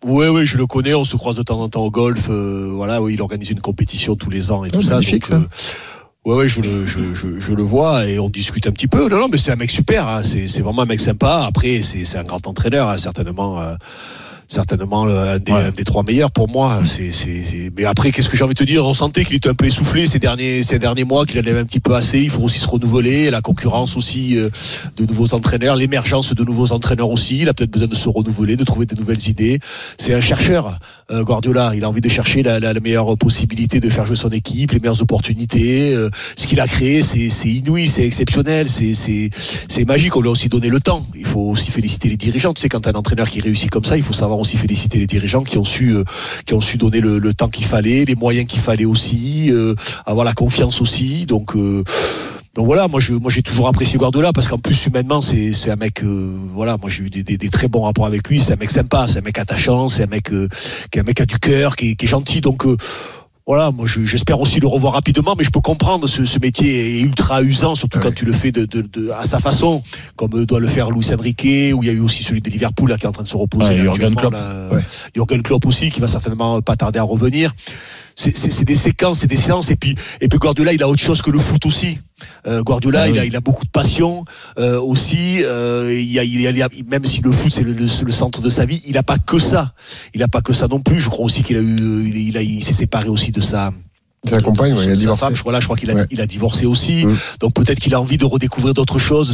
Oui, oui, je le connais. On se croise de temps en temps au golf. Euh, voilà, oui, il organise une compétition tous les ans et tout oh, ça. Magnifique, donc, ça. Euh, ouais, ouais, je le, je, je, je le vois et on discute un petit peu. Non, non, mais c'est un mec super. Hein. C'est, c'est vraiment un mec sympa. Après, c'est, c'est un grand entraîneur, hein, certainement. Euh, certainement un des, ouais. un des trois meilleurs pour moi. C'est, c'est, c'est... Mais après, qu'est-ce que j'ai envie de te dire ? On sentait qu'il était un peu essoufflé ces derniers, ces derniers mois, qu'il en avait un petit peu assez. Il faut aussi se renouveler. La concurrence aussi euh, de nouveaux entraîneurs, l'émergence de nouveaux entraîneurs aussi. Il a peut-être besoin de se renouveler, de trouver de nouvelles idées. C'est un chercheur, euh, Guardiola. Il a envie de chercher la, la, la meilleure possibilité de faire jouer son équipe, les meilleures opportunités. Euh, ce qu'il a créé, c'est, c'est inouï, c'est exceptionnel, c'est, c'est, c'est magique. On lui a aussi donné le temps. Il faut aussi féliciter les dirigeants. Tu sais, quand t'as un entraîneur qui réussit comme ça, il faut savoir aussi féliciter les dirigeants qui ont su euh, qui ont su donner le, le temps qu'il fallait, les moyens qu'il fallait aussi, euh, avoir la confiance aussi. Donc euh, donc voilà, moi je moi j'ai toujours apprécié Guardiola parce qu'en plus humainement c'est c'est un mec euh, voilà, moi j'ai eu des, des, des très bons rapports avec lui. C'est un mec sympa, c'est un mec attachant, c'est un mec euh, qui est un mec qui a du cœur, qui, qui est gentil. Donc euh, voilà, moi je, j'espère aussi le revoir rapidement, mais je peux comprendre ce, ce métier est ultra usant, surtout ouais. quand tu le fais de, de, de, à sa façon, comme doit le faire Luis Enrique, où il y a eu aussi celui de Liverpool là, qui est en train de se reposer. Ouais, Jürgen Klopp. Là, ouais. Jürgen Klopp aussi, qui va certainement pas tarder à revenir. C'est, c'est, c'est des séquences, c'est des séances, et puis, et puis Guardiola, il a autre chose que le foot aussi. Euh, Guardiola, ah, il, oui. a, il a beaucoup de passion euh, aussi. Euh, il y a, il y a, même si le foot c'est le, le, le centre de sa vie, il a pas que ça. Il a pas que ça non plus. Je crois aussi qu'il a eu, il, il, a, il s'est séparé aussi de sa. Sa compagne, ouais, il a divorcé. Femme, je crois là, je crois qu'il a, ouais. il a divorcé aussi. Mmh. Donc peut-être qu'il a envie de redécouvrir d'autres choses.